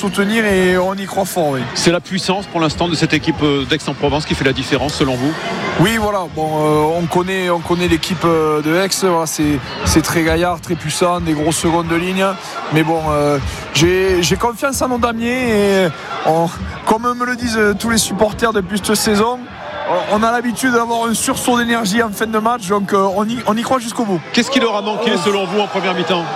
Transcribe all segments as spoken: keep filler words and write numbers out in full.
soutenir et on y croit fort. Oui. C'est la puissance pour l'instant de cette équipe d'Aix-en-Provence qui fait la différence selon vous? Oui, voilà. Bon, euh, on connaît, on connaît l'équipe de Aix. Voilà, c'est, c'est très gaillard, très puissant, des grosses secondes de ligne. Mais bon, euh, j'ai, j'ai confiance en nos damiers et on, comme me le disent tous les supporters depuis cette saison, on a l'habitude d'avoir un sursaut d'énergie en fin de match, donc euh, on, y, on y croit jusqu'au bout. Qu'est-ce qui leur a manqué selon vous en première mi-temps?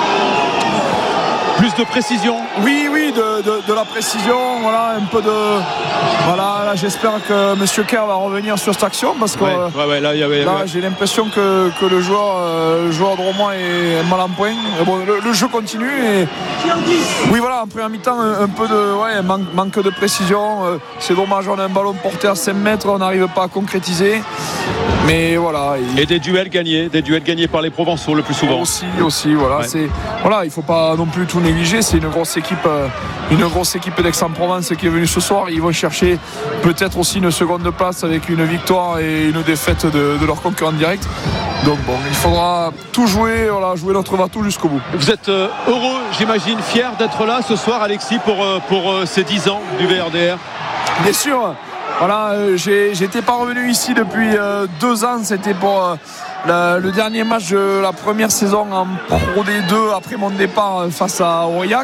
Plus de précision? Oui, oui, de, de, de la précision, voilà, un peu de... Voilà, là j'espère que M. Kerr va revenir sur cette action parce que ouais, ouais, ouais, là, y avait, là ouais. j'ai l'impression que, que le joueur, euh, le joueur dromois est mal en point. Bon, le, le jeu continue et... Oui, voilà, en première mi-temps, un, un peu de... Ouais, manque, manque de précision. Euh, c'est dommage, on a un ballon porté à cinq mètres, on n'arrive pas à concrétiser. Mais voilà. Il... Et des duels gagnés, des duels gagnés par les Provençaux le plus souvent. Aussi, aussi, voilà. Ouais. C'est, voilà, il ne faut pas non plus tout négliger. C'est une grosse équipe, euh, une grosse équipe d'Aix-en-Provence qui est venue ce soir. Ils vont chercher peut-être aussi une seconde place avec une victoire et une défaite de, de leur concurrent direct. Donc bon, il faudra tout jouer, voilà, jouer notre bateau jusqu'au bout. Vous êtes euh, heureux, j'imagine, fier d'être là ce soir, Alexis, pour, euh, pour euh, ces dix ans du V R D R? Bien sûr. Voilà, euh, j'ai, j'étais pas revenu ici depuis euh, deux ans. C'était pour euh, la, le dernier match de la première saison en Pro D deux après mon départ face à Aurillac.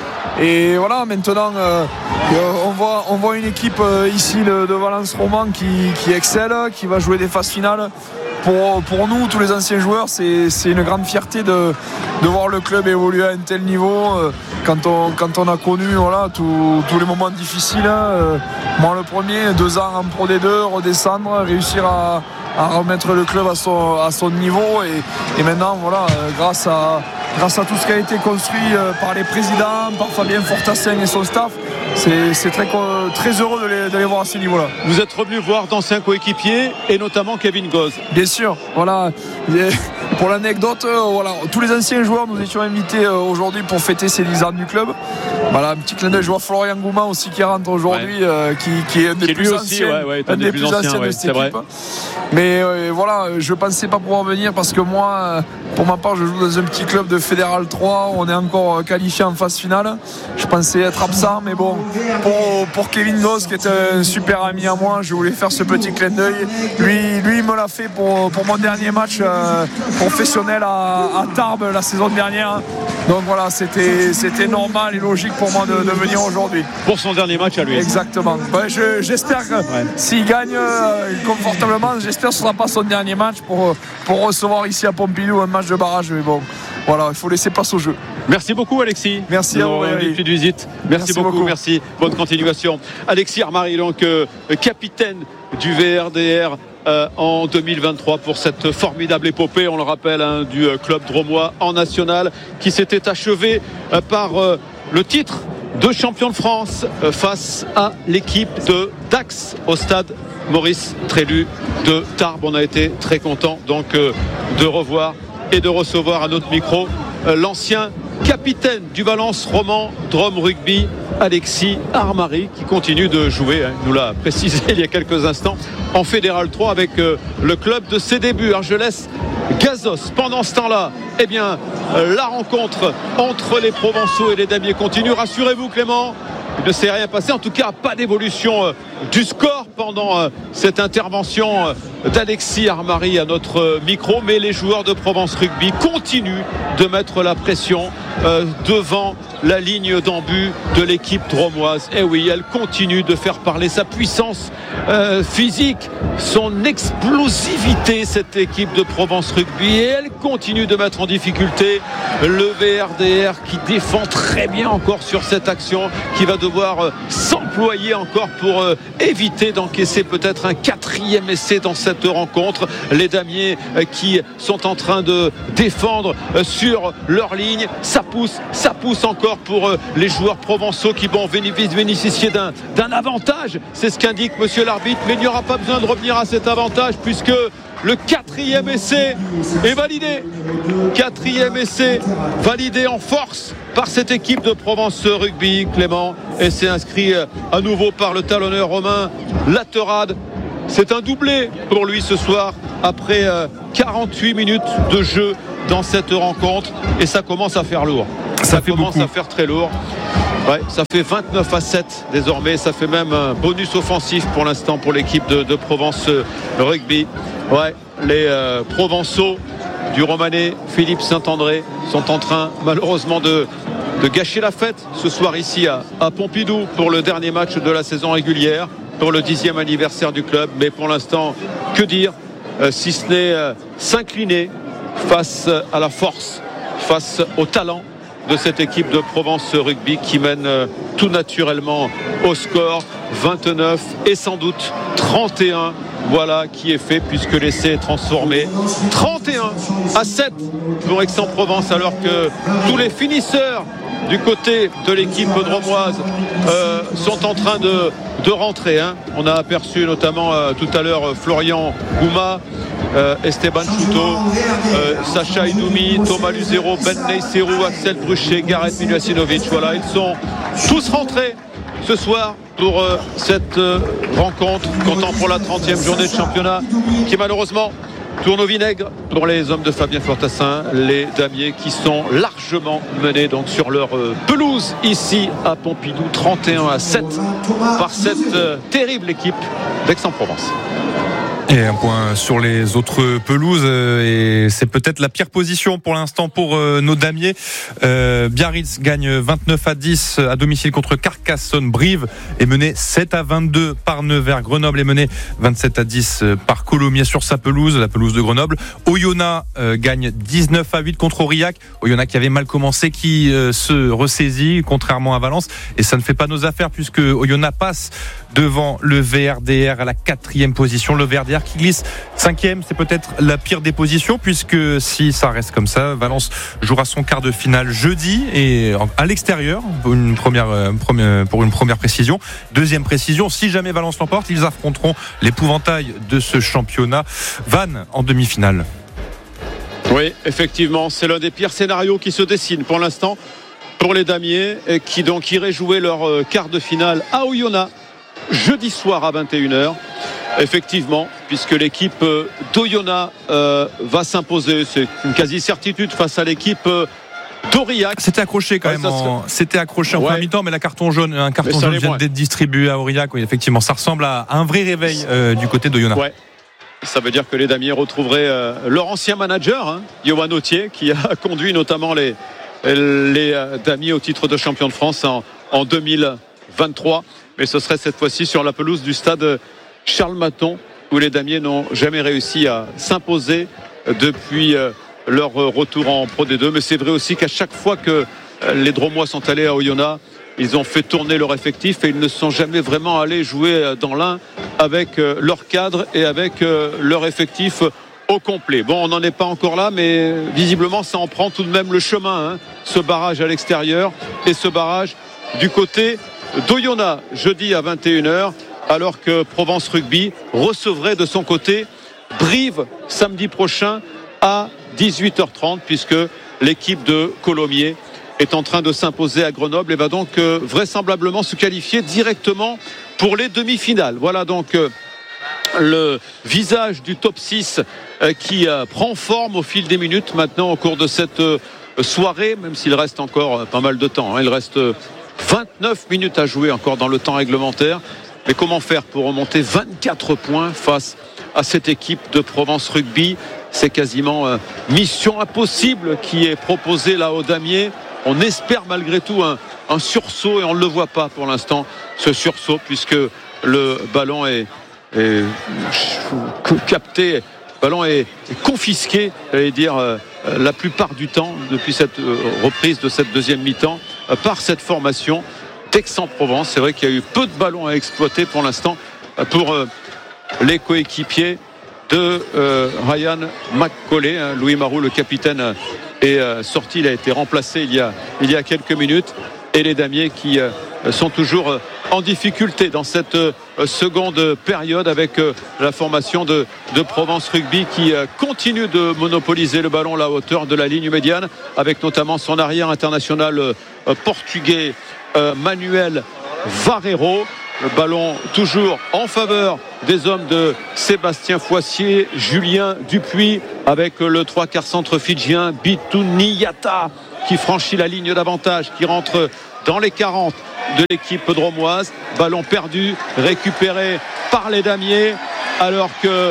Et voilà, maintenant euh, on, voit, on voit une équipe euh, ici de, de Valence Roman qui, qui excelle, qui va jouer des phases finales. Pour, pour nous, tous les anciens joueurs, c'est, c'est une grande fierté de, de voir le club évoluer à un tel niveau. Quand on, quand on a connu voilà, tous les moments difficiles, euh, moi le premier, deux ans en Pro D deux, redescendre, réussir à, à remettre le club à son, à son niveau. Et, et maintenant, voilà, euh, grâce, à, grâce à tout ce qui a été construit euh, par les présidents, par Fabien Fortassin et son staff, c'est, c'est très, très heureux de les, de les voir à ce niveau-là. Vous êtes revenu voir d'anciens coéquipiers et notamment Kevin Goz. Bien sûr, voilà. Et pour l'anecdote, euh, voilà, tous les anciens joueurs, nous étions invités euh, aujourd'hui pour fêter ces dix ans du club. Voilà, un petit clin d'œil, je vois Florian Gouma aussi qui rentre aujourd'hui, ouais. euh, qui, qui est un des qui plus anciens, ouais, ouais, un, un des, des plus anciens, anciens ouais, de cette équipe. Vrai. Mais euh, voilà, je ne pensais pas pouvoir venir parce que moi, pour ma part, je joue dans un petit club de Fédéral trois. On est encore qualifié en phase finale. Je pensais être absent, mais bon, pour, pour Kevin Goss, qui est un super ami à moi, je voulais faire ce petit clin d'œil. Lui, lui il me l'a fait pour, pour mon dernier match euh, professionnel à, à Tarbes la saison dernière. Donc voilà, c'était, c'était normal et logique pour moi de, de venir aujourd'hui. Pour son dernier match à lui. Exactement. Ouais, je, j'espère que ouais. s'il gagne euh, confortablement, j'espère que ce ne sera pas son dernier match pour, pour recevoir ici à Pompidou un match de barrage. Mais bon, voilà, il faut laisser place au jeu. Merci beaucoup Alexis. Merci à vous. Une visite. Merci, merci beaucoup, beaucoup. Merci. Bonne continuation. Alexis Armari, donc euh, capitaine du V R D R euh, en deux mille vingt-trois pour cette formidable épopée, on le rappelle, hein, du euh, club drômois en national qui s'était achevé euh, par euh, le titre de champion de France euh, face à l'équipe de Dax au stade Maurice Trélu de Tarbes. On a été très contents donc euh, de revoir et de recevoir à notre micro euh, l'ancien capitaine du Valence Roman Drôme Rugby, Alexis Armari, qui continue de jouer, hein, il nous l'a précisé il y a quelques instants, en Fédéral trois avec euh, le club de ses débuts, Argelès Gazos. Pendant ce temps-là, eh bien, euh, la rencontre entre les Provençaux et les Damiers continue. Rassurez-vous Clément, il ne s'est rien passé, en tout cas pas d'évolution euh, du score pendant euh, cette intervention euh, d'Alexis Armari à notre euh, micro, mais les joueurs de Provence Rugby continuent de mettre la pression euh, devant la ligne d'en-but de l'équipe drômoise. Et oui, elle continue de faire parler sa puissance euh, physique, son explosivité, cette équipe de Provence Rugby, et elle continue de mettre en difficulté le V R D R qui défend très bien encore sur cette action, qui va devoir euh, s'employer encore pour euh, éviter d'encaisser peut-être un quatrième essai dans cette rencontre. Les Damiers euh, qui sont en train de défendre euh, sur leur ligne, ça pousse, ça pousse encore pour euh, les joueurs provençaux qui vont bénéficier d'un, d'un avantage, c'est ce qu'indique monsieur l'arbitre, mais il n'y aura pas besoin de revenir à cet avantage puisque le quatrième essai est validé. Quatrième essai validé en force par cette équipe de Provence Rugby, Clément, et c'est inscrit à nouveau par le talonneur romain Laterade. C'est un doublé pour lui ce soir après quarante-huit minutes de jeu dans cette rencontre, et ça commence à faire lourd. Ça, ça commence beaucoup. à faire très lourd. Ouais, ça fait vingt-neuf à sept désormais. Ça fait même un bonus offensif pour l'instant pour l'équipe de, de Provence Rugby. Ouais, les euh, Provençaux du Romanais, Philippe Saint-André, sont en train malheureusement de, de gâcher la fête ce soir ici à, à Pompidou pour le dernier match de la saison régulière, pour le dixième anniversaire du club. Mais pour l'instant, que dire euh, si ce n'est euh, s'incliner face à la force, face au talent de cette équipe de Provence Rugby qui mène euh, tout naturellement au score vingt-neuf et sans doute trente et un. Voilà qui est fait puisque l'essai est transformé. trente et un à sept pour Aix-en-Provence, alors que tous les finisseurs du côté de l'équipe dromoise euh, sont en train de, de rentrer. Hein. On a aperçu notamment euh, tout à l'heure Florian Gouma, euh, Esteban Chouto, euh, Sacha Idoumi, Thomas Luzero, Ben Neyserou, Axel Bruchet, Gareth Miluasinovic. Voilà, ils sont tous rentrés ce soir pour euh, cette euh, rencontre comptant pour la trentième journée de championnat qui malheureusement tourne au vinaigre pour les hommes de Fabien Fortassin, les damiers qui sont largement menés donc sur leur euh, pelouse ici à Pompidou, trente et un à sept par cette euh, terrible équipe d'Aix-en-Provence. Et un point sur les autres pelouses, et c'est peut-être la pire position pour l'instant pour nos damiers. Euh, Biarritz gagne vingt-neuf à dix à domicile contre Carcassonne. Brive est mené sept à vingt-deux par Nevers. Grenoble est mené vingt-sept à dix par Colomiers sur sa pelouse, la pelouse de Grenoble. Oyonnax euh, gagne dix-neuf à huit contre Aurillac. Oyonnax qui avait mal commencé, qui euh, se ressaisit contrairement à Valence, et ça ne fait pas nos affaires puisque Oyonnax passe devant le V R D R à la quatrième position. Le V R D R qui glisse cinquième, c'est peut-être la pire des positions, puisque si ça reste comme ça, Valence jouera son quart de finale jeudi et à l'extérieur pour une première, euh, première, pour une première précision. Deuxième précision, si jamais Valence l'emporte, ils affronteront l'épouvantail de ce championnat, Vannes en demi-finale. Oui, effectivement, c'est l'un des pires scénarios qui se dessine pour l'instant pour les damiers, qui donc iraient jouer leur quart de finale à Oyonnax jeudi soir à vingt et une heures. Effectivement, puisque l'équipe d'Oyonnax euh, va s'imposer, c'est une quasi-certitude face à l'équipe euh, d'Aurillac. C'était accroché quand ouais, même, en... c'était accroché en ouais. première mi-temps, mais la carton jaune, un carton jaune vient d'être distribué à Aurillac. Oui, effectivement, ça ressemble à un vrai réveil euh, du côté d'Oyonnax. Ouais. Ça veut dire que les damiers retrouveraient euh, leur ancien manager, hein, Johan Autier, qui a conduit notamment les, les euh, damiers au titre de champion de France en, en deux mille vingt-trois. Mais ce serait cette fois-ci sur la pelouse du stade Charles Maton, où les damiers n'ont jamais réussi à s'imposer depuis leur retour en Pro D deux. Mais c'est vrai aussi qu'à chaque fois que les Dromois sont allés à Oyonnax, ils ont fait tourner leur effectif et ils ne sont jamais vraiment allés jouer dans l'un avec leur cadre et avec leur effectif au complet. Bon, on n'en est pas encore là, mais visiblement ça en prend tout de même le chemin, hein, ce barrage à l'extérieur et ce barrage du côté d'Oyonnax jeudi à vingt et une heures. Alors que Provence Rugby recevrait de son côté Brive samedi prochain à dix-huit heures trente, puisque l'équipe de Colomiers est en train de s'imposer à Grenoble et va donc euh, vraisemblablement se qualifier directement pour les demi-finales. Voilà donc euh, le visage du top six euh, qui euh, prend forme au fil des minutes maintenant au cours de cette euh, soirée, même s'il reste encore euh, pas mal de temps, hein. Il reste euh, vingt-neuf minutes à jouer encore dans le temps réglementaire. Mais comment faire pour remonter vingt-quatre points face à cette équipe de Provence Rugby? C'est quasiment euh, mission impossible qui est proposée là aux damiers. On espère malgré tout un, un sursaut et on ne le voit pas pour l'instant, ce sursaut, puisque le ballon est, est capté, le ballon est, est confisqué, j'allais dire, euh, la plupart du temps depuis cette euh, reprise de cette deuxième mi-temps euh, par cette formation d'Aix-en-Provence. C'est vrai qu'il y a eu peu de ballons à exploiter pour l'instant pour euh, les coéquipiers de euh, Ryan McCauley. Hein. Louis Marou, le capitaine, est euh, sorti. Il a été remplacé il y a, il y a quelques minutes. Et les damiers qui euh, sont toujours euh, en difficulté dans cette euh, seconde période avec euh, la formation de, de Provence Rugby qui euh, continue de monopoliser le ballon à la hauteur de la ligne médiane, avec notamment son arrière international euh, portugais euh, Manuel Varero. Le ballon toujours en faveur des hommes de Sébastien Foissier, Julien Dupuis, avec le trois quarts centre fidjien Bitou Niata qui franchit la ligne d'avantage, qui rentre dans les quarante de l'équipe dromoise. Ballon perdu, récupéré par les damiers, alors que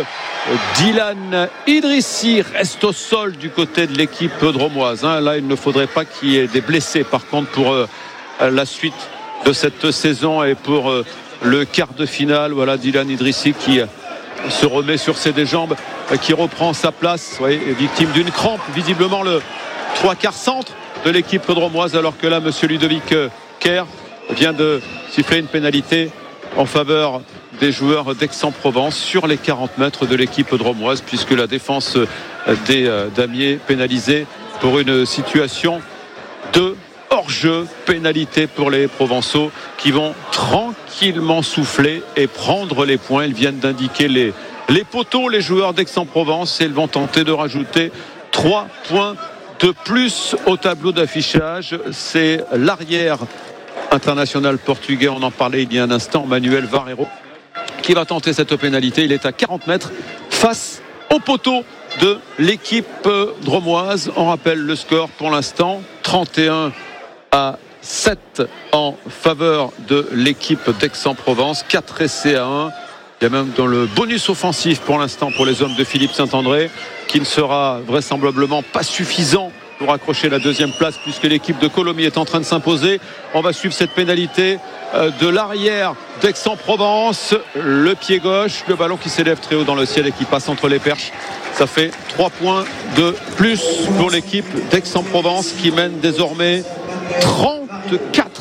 Dylan Idrissi reste au sol du côté de l'équipe dromoise. Là, il ne faudrait pas qu'il y ait des blessés, par contre, pour la suite de cette saison et pour le quart de finale. Voilà, Dylan Idrissi qui se remet sur ses deux jambes, qui reprend sa place, oui, victime d'une crampe, visiblement le trois quarts centre de l'équipe dromoise, alors que là, monsieur Ludovic Kerr vient de siffler une pénalité en faveur des joueurs d'Aix-en-Provence sur les quarante mètres de l'équipe dromoise, puisque la défense des damiers pénalisée pour une situation de hors-jeu, pénalité pour les Provençaux qui vont tranquillement souffler et prendre les points. Ils viennent d'indiquer les, les poteaux, les joueurs d'Aix-en-Provence, et ils vont tenter de rajouter trois points de plus au tableau d'affichage. C'est l'arrière international portugais, on en parlait il y a un instant, Manuel Varreiro, qui va tenter cette pénalité. Il est à quarante mètres face au poteau de l'équipe dromoise. On rappelle le score pour l'instant, trente et un à sept en faveur de l'équipe d'Aix-en-Provence, quatre essais à un. Il y a même dans le bonus offensif pour l'instant pour les hommes de Philippe Saint-André, qui ne sera vraisemblablement pas suffisant pour accrocher la deuxième place, puisque l'équipe de Colomiers est en train de s'imposer. On va suivre cette pénalité de l'arrière d'Aix-en-Provence, le pied gauche, le ballon qui s'élève très haut dans le ciel et qui passe entre les perches. Ça fait trois points de plus pour l'équipe d'Aix-en-Provence, qui mène désormais trente-quatre.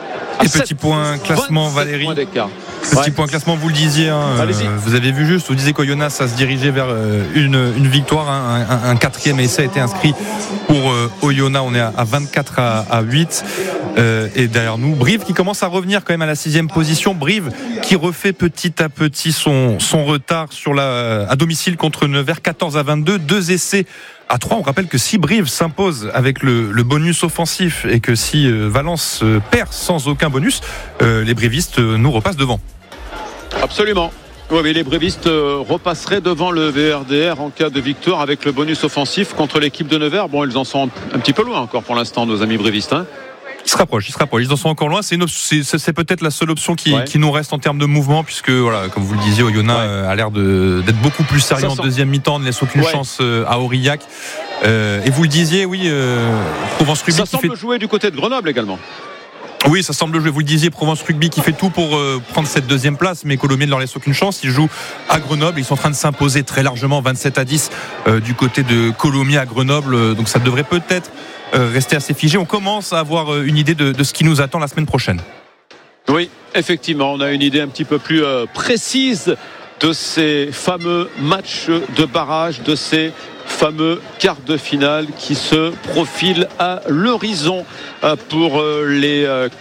Et petit point classement, Valérie. Petit ouais. point classement, vous le disiez, hein, euh, vous avez vu juste, vous disiez qu'Oyonnax ça se dirigeait vers euh, une, une victoire, hein, un, un quatrième essai a été inscrit pour euh, Oyonnax. On est à, à vingt-quatre à huit, euh, et derrière nous Brive qui commence à revenir quand même à la sixième position. Brive qui refait petit à petit son, son retard sur la, à domicile contre Nevers, quatorze à vingt-deux, deux essais à trois. On rappelle que si Brive s'impose avec le, le bonus offensif et que si euh, Valence euh, perd sans aucun bonus, euh, les brévistes euh, nous repassent devant. Absolument. Oui, mais les brévistes euh, repasseraient devant le V R D R en cas de victoire avec le bonus offensif contre l'équipe de Nevers. Bon, ils en sont un, un petit peu loin encore pour l'instant, nos amis brévistes. Hein. Ils se rapprochent, ils se rapprochent. Ils en sont encore loin. C'est, une, c'est, c'est peut-être la seule option qui, ouais. qui nous reste en termes de mouvement, puisque, voilà, comme vous le disiez, Oyonnax ouais. a l'air de, d'être beaucoup plus sérieux en deuxième mi-temps, ne laisse aucune ouais. chance à Aurillac. Euh, et vous le disiez, oui, euh, Provence Rugby. Ça qui semble fait... jouer du côté de Grenoble également. Oui, ça semble jouer. Vous le disiez, Provence Rugby qui fait tout pour euh, prendre cette deuxième place, mais Colomiers ne leur laisse aucune chance. Ils jouent à Grenoble, ils sont en train de s'imposer très largement, vingt-sept à dix euh, du côté de Colomiers à Grenoble. Donc ça devrait peut-être euh, rester assez figé. On commence à avoir euh, une idée de, de ce qui nous attend la semaine prochaine. Oui, effectivement, on a une idée un petit peu plus euh, précise de ces fameux matchs de barrage, de ces fameux quarts de finale qui se profilent à l'horizon pour les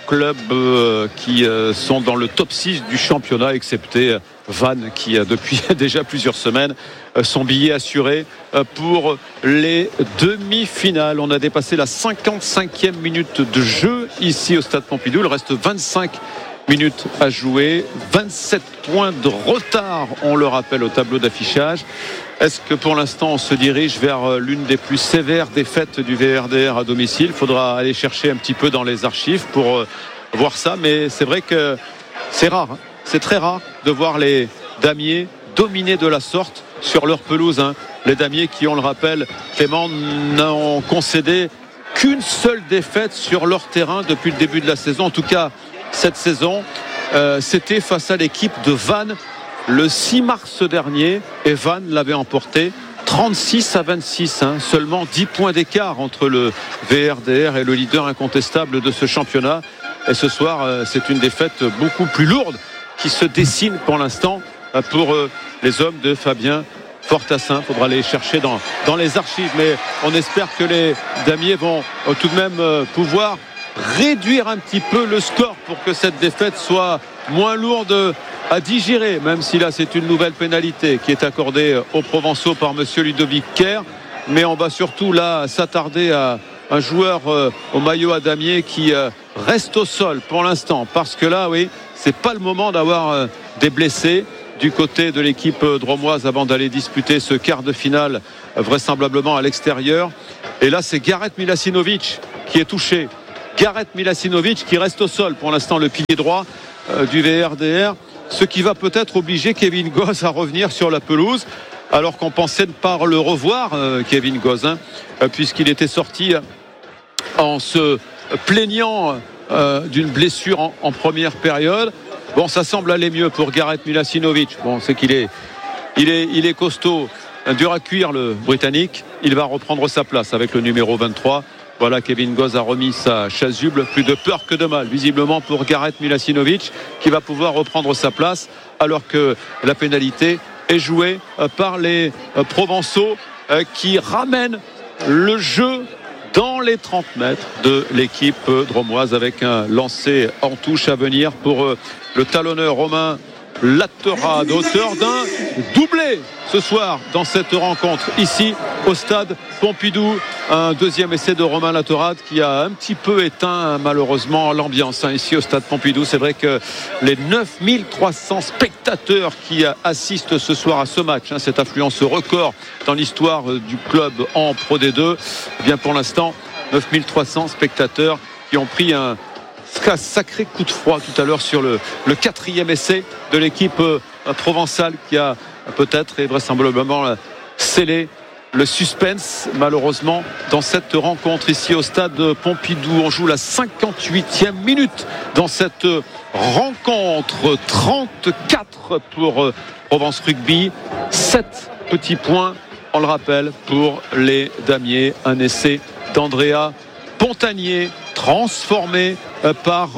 clubs qui sont dans le top six du championnat, excepté Vannes qui a depuis déjà plusieurs semaines son billet assuré pour les demi-finales. On a dépassé la cinquante-cinquième minute de jeu ici au Stade Pompidou. Il reste vingt-cinq minutes à jouer, vingt-sept points de retard, on le rappelle, au tableau d'affichage. Est-ce que pour l'instant on se dirige vers l'une des plus sévères défaites du V R D R à domicile? Il faudra aller chercher un petit peu dans les archives pour voir ça, mais c'est vrai que c'est rare, hein. C'est très rare de voir les damiers dominer de la sorte sur leur pelouse, hein. Les damiers qui, on le rappelle, Clément, n'ont concédé qu'une seule défaite sur leur terrain depuis le début de la saison, en tout cas cette saison. euh, c'était face à l'équipe de Vannes le six mars dernier, et Vannes l'avait emporté trente-six à vingt-six, hein, seulement dix points d'écart entre le V R D R et le leader incontestable de ce championnat. Et ce soir, euh, c'est une défaite beaucoup plus lourde qui se dessine pour l'instant euh, pour euh, les hommes de Fabien Fortassin. Il faudra aller chercher dans, dans les archives, mais on espère que les damiers vont euh, tout de même euh, pouvoir réduire un petit peu le score pour que cette défaite soit moins lourde à digérer, même si là c'est une nouvelle pénalité qui est accordée aux Provençaux par monsieur Ludovic Kerr. Mais on va surtout là s'attarder à un joueur euh, au maillot à damier qui euh, reste au sol pour l'instant, parce que là, oui, c'est pas le moment d'avoir euh, des blessés du côté de l'équipe euh, dromoise avant d'aller disputer ce quart de finale euh, vraisemblablement à l'extérieur. Et là c'est Gareth Milasinovic qui est touché. Gareth Milacinovic qui reste au sol pour l'instant, le pilier droit euh, du V R D R, ce qui va peut-être obliger Kevin Goss à revenir sur la pelouse, alors qu'on pensait ne pas le revoir, euh, Kevin Goss, hein, euh, puisqu'il était sorti en se plaignant euh, d'une blessure en, en première période. Bon, ça semble aller mieux pour Gareth Milacinovic. Bon, c'est qu'il est, il est, il est costaud, dur à cuire, le Britannique. Il va reprendre sa place avec le numéro vingt-trois. Voilà, Kevin Goss a remis sa chasuble. Plus de peur que de mal, visiblement, pour Gareth Milacinovic, qui va pouvoir reprendre sa place, alors que la pénalité est jouée par les Provençaux, qui ramènent le jeu dans les trente mètres de l'équipe dromoise, avec un lancer en touche à venir pour le talonneur Romain Latterade, auteur d'un doublé ce soir dans cette rencontre ici au stade Pompidou. Un deuxième essai de Romain Latterade qui a un petit peu éteint malheureusement l'ambiance hein, ici au stade Pompidou. C'est vrai que les neuf mille trois cents spectateurs qui assistent ce soir à ce match, hein, cette affluence record dans l'histoire du club en Pro D deux, eh bien pour l'instant neuf mille trois cents spectateurs qui ont pris un un sacré coup de froid tout à l'heure sur le, le quatrième essai de l'équipe euh, provençale, qui a peut-être et vraisemblablement euh, scellé le suspense malheureusement dans cette rencontre ici au stade Pompidou. On joue la cinquante-huitième minute dans cette rencontre. trente-quatre pour euh, Provence Rugby, sept petits points, on le rappelle, pour les damiers. Un essai d'Andrea Pontanier transformé par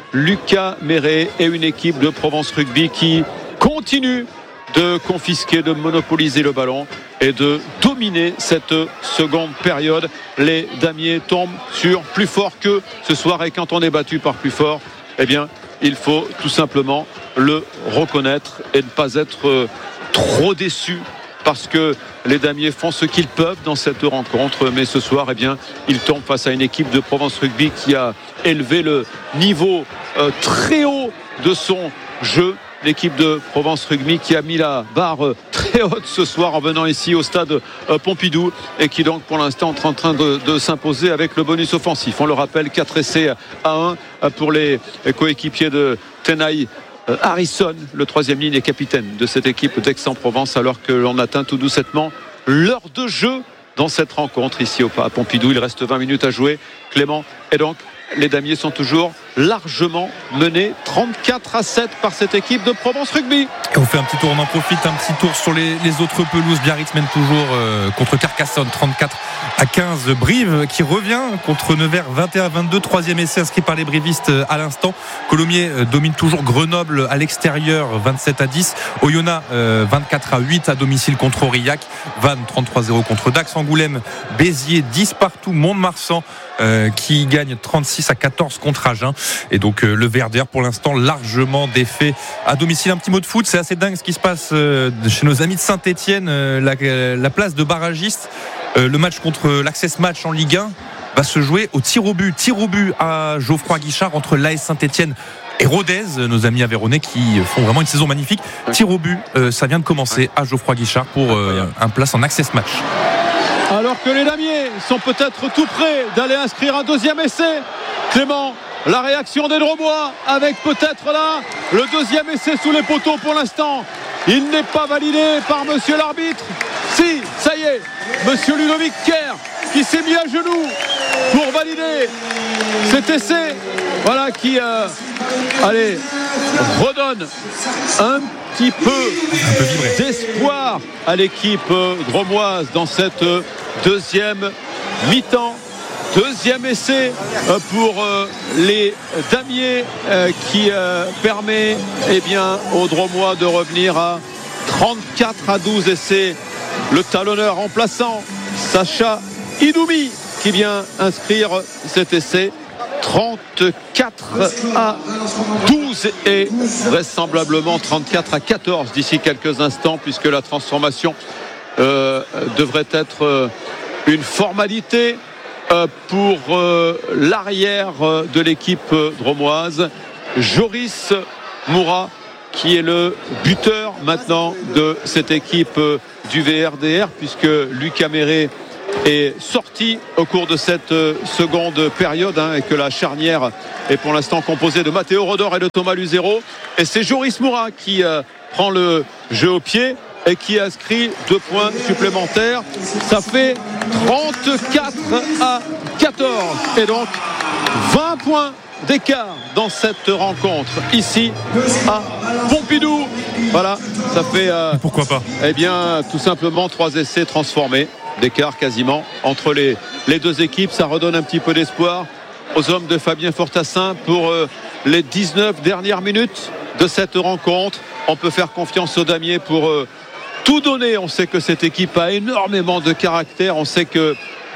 Lucas Méret et une équipe de Provence Rugby qui continue de confisquer, de monopoliser le ballon et de dominer cette seconde période. Les damiers tombent sur plus fort qu'eux ce soir, et quand on est battu par plus fort, eh bien il faut tout simplement le reconnaître et ne pas être trop déçu, parce que les damiers font ce qu'ils peuvent dans cette rencontre, mais ce soir, eh bien, ils tombent face à une équipe de Provence Rugby qui a élevé le niveau euh, très haut de son jeu. L'équipe de Provence Rugby qui a mis la barre euh, très haute ce soir en venant ici au stade euh, Pompidou, et qui donc pour l'instant est en train de, de s'imposer avec le bonus offensif. On le rappelle, quatre essais à un pour les coéquipiers de Tenaille Harrison, le troisième ligne et capitaine de cette équipe d'Aix-en-Provence, alors que l'on atteint tout doucement l'heure de jeu dans cette rencontre ici au Pompidou. Il reste vingt minutes à jouer, Clément, et donc les damiers sont toujours largement menés trente-quatre à sept par cette équipe de Provence Rugby. Et on fait un petit tour, on en profite, un petit tour sur les, les autres pelouses. Biarritz mène toujours euh, contre Carcassonne trente-quatre à quinze. Brive qui revient contre Nevers vingt et un à vingt-deux. Troisième essai inscrit par les brivistes euh, à l'instant. Colomiers euh, domine toujours Grenoble à l'extérieur vingt-sept à dix. Oyonnax euh, vingt-quatre à huit à domicile contre Aurillac. Vannes trente-trois à zéro contre Dax. Angoulême, Béziers dix partout. Mont-de-Marsan euh, qui gagne trente-six à quatorze contre Agen. Et donc euh, le V R D R pour l'instant largement défait à domicile. Un petit mot de foot, c'est assez dingue ce qui se passe euh, chez nos amis de Saint-Etienne, euh, la, la place de barragiste. Euh, le match contre l'Access Match en Ligue un va se jouer au tir au but. Tir au but à Geoffroy Guichard entre l'A S Saint-Etienne et Rodez, nos amis aveyronais qui font vraiment une saison magnifique. Tir au but, euh, ça vient de commencer à Geoffroy Guichard pour euh, un place en Access Match. Alors que les damiers sont peut-être tout près d'aller inscrire un deuxième essai. Clément, la réaction des Dromois avec peut-être là le deuxième essai sous les poteaux pour l'instant. Il n'est pas validé par monsieur l'arbitre. Si, ça y est, monsieur Ludovic Kerr qui s'est mis à genoux pour valider cet essai. Voilà qui, euh, allez, redonne un petit peu, un peu d'espoir à l'équipe dromoise dans cette deuxième mi-temps. Deuxième essai pour les damiers qui permet eh bien, aux Dromois de revenir à trente-quatre à douze. Et c'est le talonneur remplaçant Sacha Idoumi qui vient inscrire cet essai. trente-quatre à douze et vraisemblablement trente-quatre à quatorze d'ici quelques instants, puisque la transformation euh, devrait être euh, une formalité pour euh, l'arrière de l'équipe dromoise, Joris Moura, qui est le buteur maintenant de cette équipe du V R D R, puisque Lucas Méret est sorti au cours de cette seconde période hein, et que la charnière est pour l'instant composée de Matteo Rodor et de Thomas Luzero. Et c'est Joris Moura qui euh, prend le jeu au pied et qui inscrit deux points supplémentaires. Ça fait trente-quatre à quatorze et donc vingt points d'écart dans cette rencontre ici à Pompidou. Voilà, ça fait euh, pourquoi pas eh bien tout simplement trois essais transformés d'écart quasiment entre les, les deux équipes. Ça redonne un petit peu d'espoir aux hommes de Fabien Fortassin pour euh, les dix-neuf dernières minutes de cette rencontre. On peut faire confiance aux damiers pour euh, tout donner. On sait que cette équipe a énormément de caractère. On sait que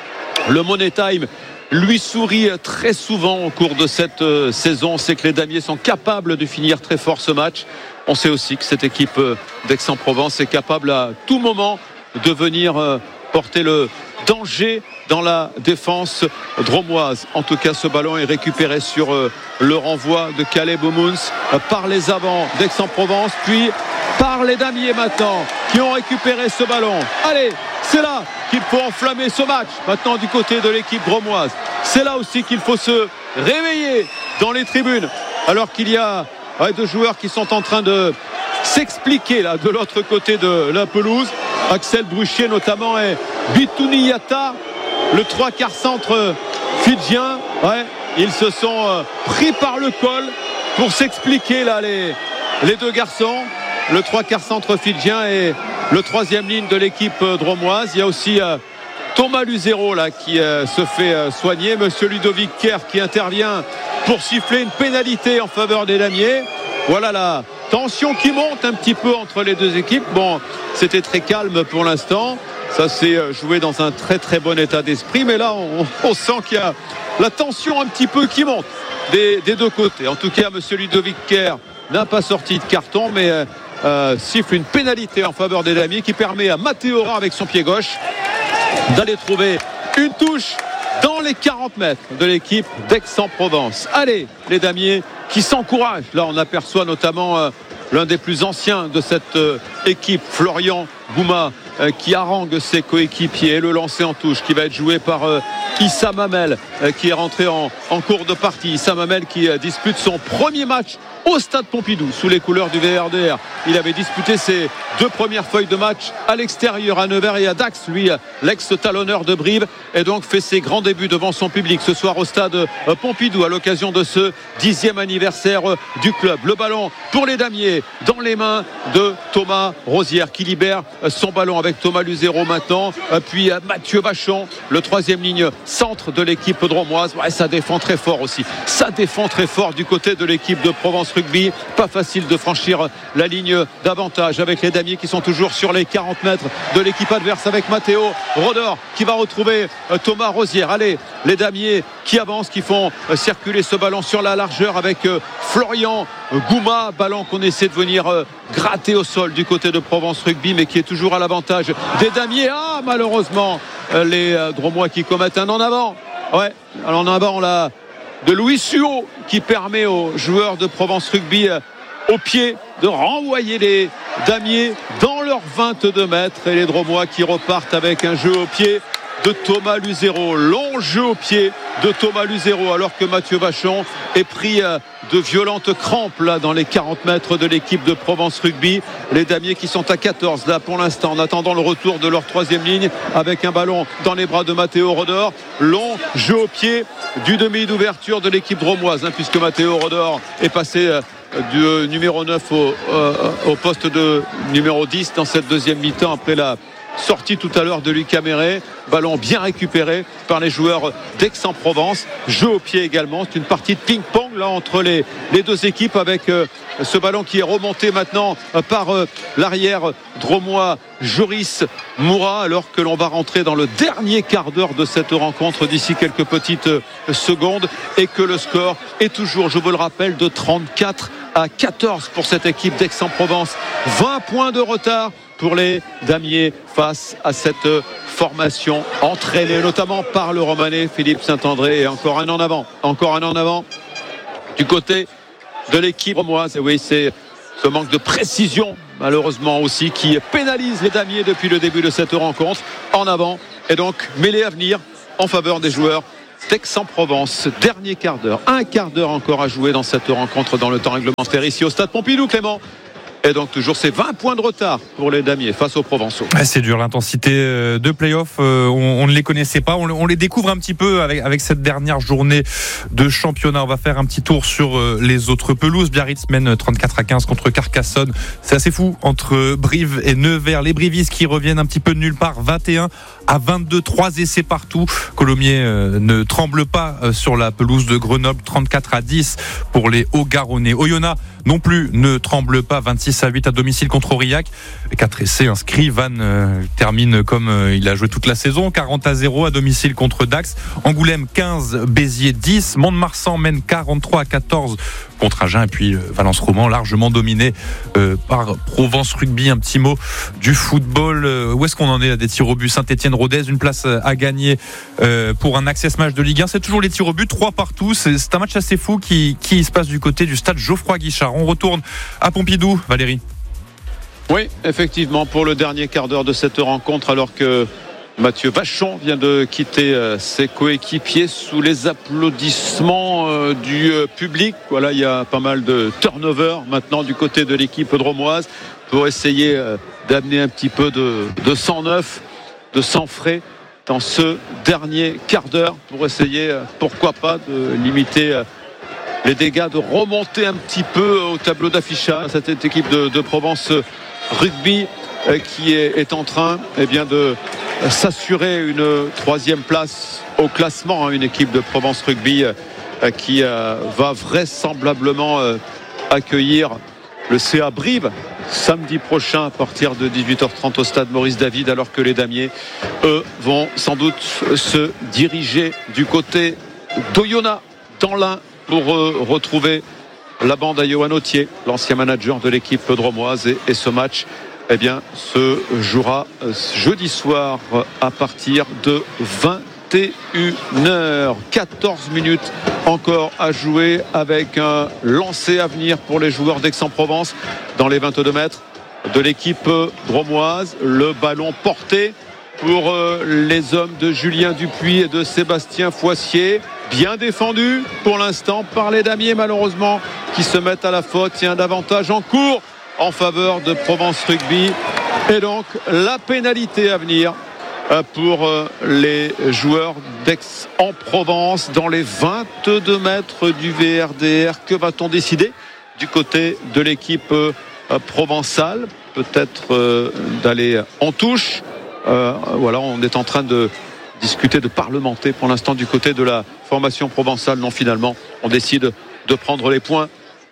le Money Time lui sourit très souvent au cours de cette euh, saison. On sait que les damiers sont capables de finir très fort ce match. On sait aussi que cette équipe euh, d'Aix-en-Provence est capable à tout moment de venir euh, porter le danger dans la défense dromoise. En tout cas, ce ballon est récupéré sur euh, le renvoi de Caleb Oumouns euh, par les avants d'Aix-en-Provence, puis par les damiers maintenant qui ont récupéré ce ballon. Allez, c'est là qu'il faut enflammer ce match maintenant du côté de l'équipe dromoise. C'est là aussi qu'il faut se réveiller dans les tribunes alors qu'il y a ouais, deux joueurs qui sont en train de s'expliquer là de l'autre côté de la pelouse. Axel Bruchier notamment et Bitouni Yata, le trois quarts centre fidjien. Ouais, ils se sont euh, pris par le col pour s'expliquer là les, les deux garçons. Le trois quarts centre fidjien et le troisième ligne de l'équipe dromoise. Il y a aussi euh, Thomas Luzero là qui euh, se fait euh, soigner. Monsieur Ludovic Kerr qui intervient pour siffler une pénalité en faveur des damiers. Voilà la tension qui monte un petit peu entre les deux équipes. Bon, c'était très calme pour l'instant. Ça s'est joué dans un très très bon état d'esprit. Mais là, on, on sent qu'il y a la tension un petit peu qui monte des, des deux côtés. En tout cas, monsieur Ludovic Kerr n'a pas sorti de carton, mais euh, siffle une pénalité en faveur des damiers qui permet à Matteo Rodor avec son pied gauche d'aller trouver une touche dans les quarante mètres de l'équipe d'Aix-en-Provence. Allez, les damiers qui s'encouragent. Là, on aperçoit notamment euh, l'un des plus anciens de cette euh, équipe, Florian Gouma, euh, qui harangue ses coéquipiers. Le lancer en touche qui va être joué par euh, Issa Mamel, euh, qui est rentré en, en cours de partie. Issa Mamel qui euh, dispute son premier match au stade Pompidou sous les couleurs du V R D R. Il avait disputé ses deux premières feuilles de match à l'extérieur à Nevers et à Dax, lui l'ex-talonneur de Brive, et donc fait ses grands débuts devant son public ce soir au stade Pompidou à l'occasion de ce dixième anniversaire du club. Le ballon pour les damiers dans les mains de Thomas Rosière qui libère son ballon avec Thomas Luzero maintenant, puis Mathieu Vachon, le troisième ligne centre de l'équipe dromoise. Ouais, ça défend très fort aussi, ça défend très fort du côté de l'équipe de Provence Rugby. Pas facile de franchir la ligne d'avantage avec les damiers qui sont toujours sur les quarante mètres de l'équipe adverse avec Matteo Rodor qui va retrouver Thomas Rosière. Allez, les damiers qui avancent, qui font circuler ce ballon sur la largeur avec Florian Gouma, ballon qu'on essaie de venir gratter au sol du côté de Provence Rugby, mais qui est toujours à l'avantage des damiers. Ah, malheureusement, les dromois qui commettent un en avant. Ouais, alors en avant, on l'a de Louis Suot qui permet aux joueurs de Provence Rugby euh, au pied de renvoyer les damiers dans leurs vingt-deux mètres et les dromois qui repartent avec un jeu au pied de Thomas Luzero. Long jeu au pied de Thomas Luzero alors que Mathieu Vachon est pris euh, de violentes crampes là dans les quarante mètres de l'équipe de Provence Rugby. Les damiers qui sont à quatorze là pour l'instant en attendant le retour de leur troisième ligne avec un ballon dans les bras de Matteo Rodor. Long jeu au pied du demi d'ouverture de l'équipe dromoise hein, puisque Matteo Rodor est passé euh, du euh, numéro neuf au, euh, au poste de numéro dix dans cette deuxième mi-temps après la sortie tout à l'heure de Lucas Méret. Ballon bien récupéré par les joueurs d'Aix-en-Provence. Jeu au pied également. C'est une partie de ping-pong là entre les, les deux équipes avec euh, ce ballon qui est remonté maintenant euh, par euh, l'arrière dromois Joris Moura alors que l'on va rentrer dans le dernier quart d'heure de cette rencontre d'ici quelques petites euh, secondes et que le score est toujours, je vous le rappelle, de trente-quatre à quatorze pour cette équipe d'Aix-en-Provence. vingt points de retard pour les damiers face à cette formation entraînée notamment par le Romanais Philippe Saint-André. Et encore un en avant, encore un en avant du côté de l'équipe dromoise. Et oui, c'est ce manque de précision malheureusement aussi qui pénalise les damiers depuis le début de cette rencontre. En avant Et donc, mêlée à venir en faveur des joueurs d'Aix-en-Provence. Dernier quart d'heure, un quart d'heure encore à jouer dans cette rencontre dans le temps réglementaire ici au stade Pompidou, Clément. Et donc toujours ces vingt points de retard pour les Damiers face aux Provençaux. Ouais, c'est dur, l'intensité de play-off, euh, on, on ne les connaissait pas, on, on les découvre un petit peu avec, avec cette dernière journée de championnat. On va faire un petit tour sur euh, les autres pelouses. Biarritz mène trente-quatre à quinze contre Carcassonne. C'est assez fou entre Brive et Nevers. Les Brivistes qui reviennent un petit peu de nulle part, vingt et un à vingt-deux, trois essais partout. Colomiers euh, ne tremble pas euh, sur la pelouse de Grenoble, trente-quatre à dix pour les Hauts-Garonnais. Oyonnax non plus ne tremble pas, vingt-six à huit à domicile contre Aurillac. quatre essais inscrits. Vannes euh, termine comme euh, il a joué toute la saison, quarante à zéro à domicile contre Dax. Angoulême quinze, Béziers dix. Mont-de-Marsan mène quarante-trois à quatorze contre Agen. Et puis euh, Valence-Roman largement dominé euh, par Provence Rugby. Un petit mot du football. Euh, où est-ce qu'on en est là, des tirs au but? Saint-Étienne-Rodez, une place à gagner euh, pour un access match de Ligue un. C'est toujours les tirs au but, trois partout. C'est, c'est un match assez fou qui, qui se passe du côté du stade Geoffroy-Guichard. On retourne à Pompidou, Valérie. Oui, effectivement, pour le dernier quart d'heure de cette rencontre, alors que Mathieu Vachon vient de quitter euh, ses coéquipiers sous les applaudissements euh, du euh, public. Voilà, il y a pas mal de turnover maintenant du côté de l'équipe dromoise pour essayer euh, d'amener un petit peu de, de sang neuf, de sang frais dans ce dernier quart d'heure pour essayer, euh, pourquoi pas, de limiter euh, les dégâts, de remonter un petit peu au tableau d'affichage. Cette équipe de, de Provence Rugby euh, qui est, est en train eh bien, de s'assurer une troisième place au classement. Hein, une équipe de Provence Rugby euh, qui euh, va vraisemblablement euh, accueillir le C A Brive samedi prochain à partir de dix-huit heures trente au stade Maurice David, alors que les Damiers, eux, vont sans doute se diriger du côté d'Oyonnax dans l'Ain pour euh, retrouver la bande à Johan Autier, l'ancien manager de l'équipe dromoise. Et, et ce match eh bien, se jouera jeudi soir à partir de vingt et une heures. quatorze minutes encore à jouer avec un lancer à venir pour les joueurs d'Aix-en-Provence dans les vingt-deux mètres de l'équipe dromoise. Le ballon porté pour les hommes de Julien Dupuis et de Sébastien Foissier. Bien défendu pour l'instant par les Damiers, malheureusement, qui se mettent à la faute. Il y a un avantage en cours en faveur de Provence Rugby. Et donc la pénalité à venir pour les joueurs d'Aix-en-Provence dans les vingt-deux mètres du V R D R. Que va-t-on décider du côté de l'équipe provençale? Peut-être d'aller en touche. Euh, voilà, on est en train de discuter, de parlementer pour l'instant du côté de la formation provençale. Non, finalement, on décide de prendre les points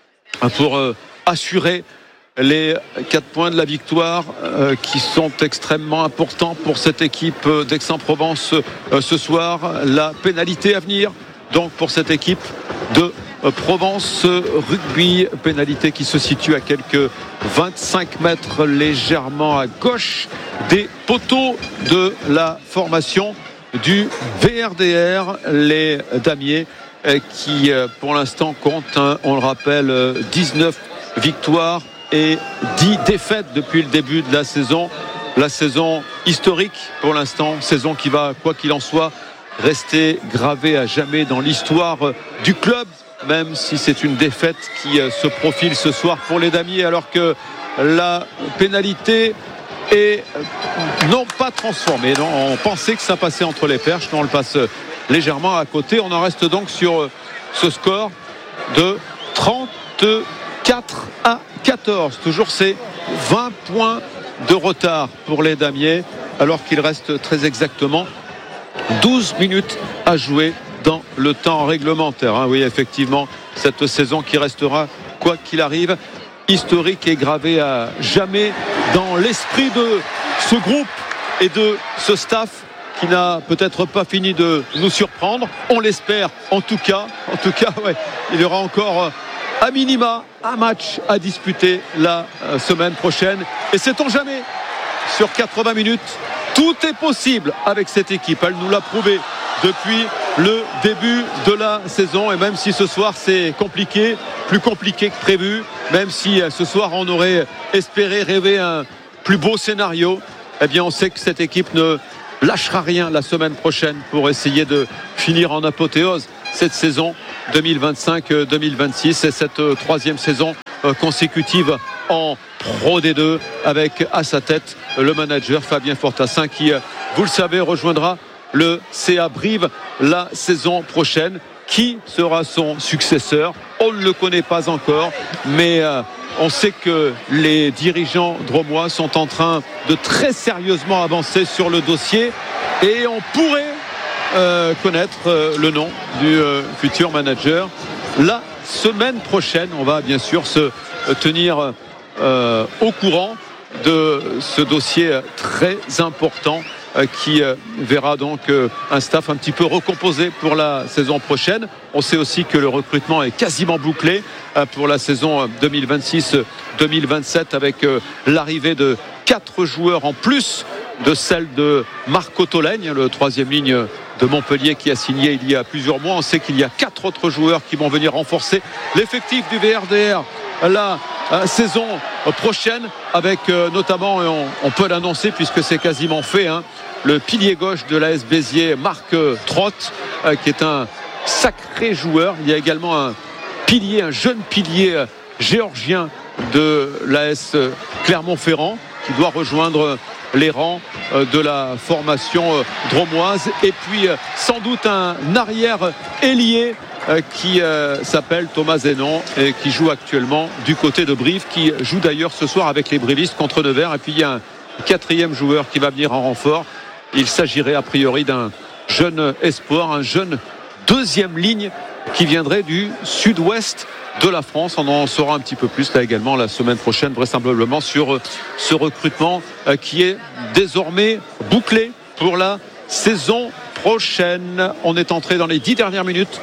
pour euh, assurer les quatre points de la victoire euh, qui sont extrêmement importants pour cette équipe d'Aix-en-Provence euh, ce soir. La pénalité à venir donc pour cette équipe de euh, Provence Rugby, pénalité qui se situe à quelques vingt-cinq mètres légèrement à gauche des poteaux de la formation du V R D R. Les Damiers euh, qui euh, pour l'instant comptent, hein, on le rappelle, euh, dix-neuf victoires et dix défaites depuis le début de la saison. La saison historique pour l'instant, saison qui va, quoi qu'il en soit, rester gravée à jamais dans l'histoire du club, même si c'est une défaite qui se profile ce soir pour les Damiers, alors que la pénalité est non pas transformée. Non, on pensait que ça passait entre les perches, non, on le passe légèrement à côté. On en reste donc sur ce score de trente-quatre à quatorze. Toujours ces vingt points de retard pour les Damiers, alors qu'il reste très exactement douze minutes à jouer dans le temps réglementaire. Hein, oui, effectivement, cette saison qui restera, quoi qu'il arrive, historique et gravée à jamais dans l'esprit de ce groupe et de ce staff qui n'a peut-être pas fini de nous surprendre. On l'espère, en tout cas. En tout cas, ouais, il y aura encore à minima un match à disputer la semaine prochaine. Et sait-on jamais, sur quatre-vingts minutes, tout est possible avec cette équipe. Elle nous l'a prouvé depuis le début de la saison. Et même si ce soir c'est compliqué, plus compliqué que prévu, même si ce soir on aurait espéré rêver un plus beau scénario, eh bien on sait que cette équipe ne lâchera rien la semaine prochaine pour essayer de finir en apothéose cette saison deux mille vingt-cinq deux mille vingt-six et cette euh, troisième saison euh, consécutive en Pro D deux avec à sa tête le manager Fabien Fortassin qui, euh, vous le savez, rejoindra le C A Brive la saison prochaine. Qui sera son successeur? On ne le connaît pas encore, mais euh, on sait que les dirigeants dromois sont en train de très sérieusement avancer sur le dossier et on pourrait euh, connaître euh, le nom du euh, futur manager la semaine prochaine. On va bien sûr se tenir euh, au courant de ce dossier très important qui verra donc un staff un petit peu recomposé pour la saison prochaine. On sait aussi que le recrutement est quasiment bouclé pour la saison deux mille vingt-six deux mille vingt-sept avec l'arrivée de quatre joueurs en plus de celle de Marco Tolègne, le troisième ligne de Montpellier qui a signé il y a plusieurs mois. On sait qu'il y a quatre autres joueurs qui vont venir renforcer l'effectif du V R D R la saison prochaine avec euh, notamment, et on, on peut l'annoncer puisque c'est quasiment fait, hein, le pilier gauche de l'A S Béziers, Marc Trott, euh, qui est un sacré joueur. Il y a également un pilier, un jeune pilier euh, géorgien de l'A S Clermont-Ferrand qui doit rejoindre les rangs euh, de la formation euh, dromoise. Et puis euh, sans doute un arrière ailier Euh, qui euh, s'appelle Thomas Zénon et qui joue actuellement du côté de Brive, qui joue d'ailleurs ce soir avec les brivistes contre Nevers. Et puis il y a un quatrième joueur qui va venir en renfort. Il s'agirait a priori d'un jeune espoir, un jeune deuxième ligne qui viendrait du sud-ouest de la France. On en saura un petit peu plus là également la semaine prochaine, vraisemblablement, sur ce recrutement euh, qui est désormais bouclé pour la saison prochaine. On est entré dans les dix dernières minutes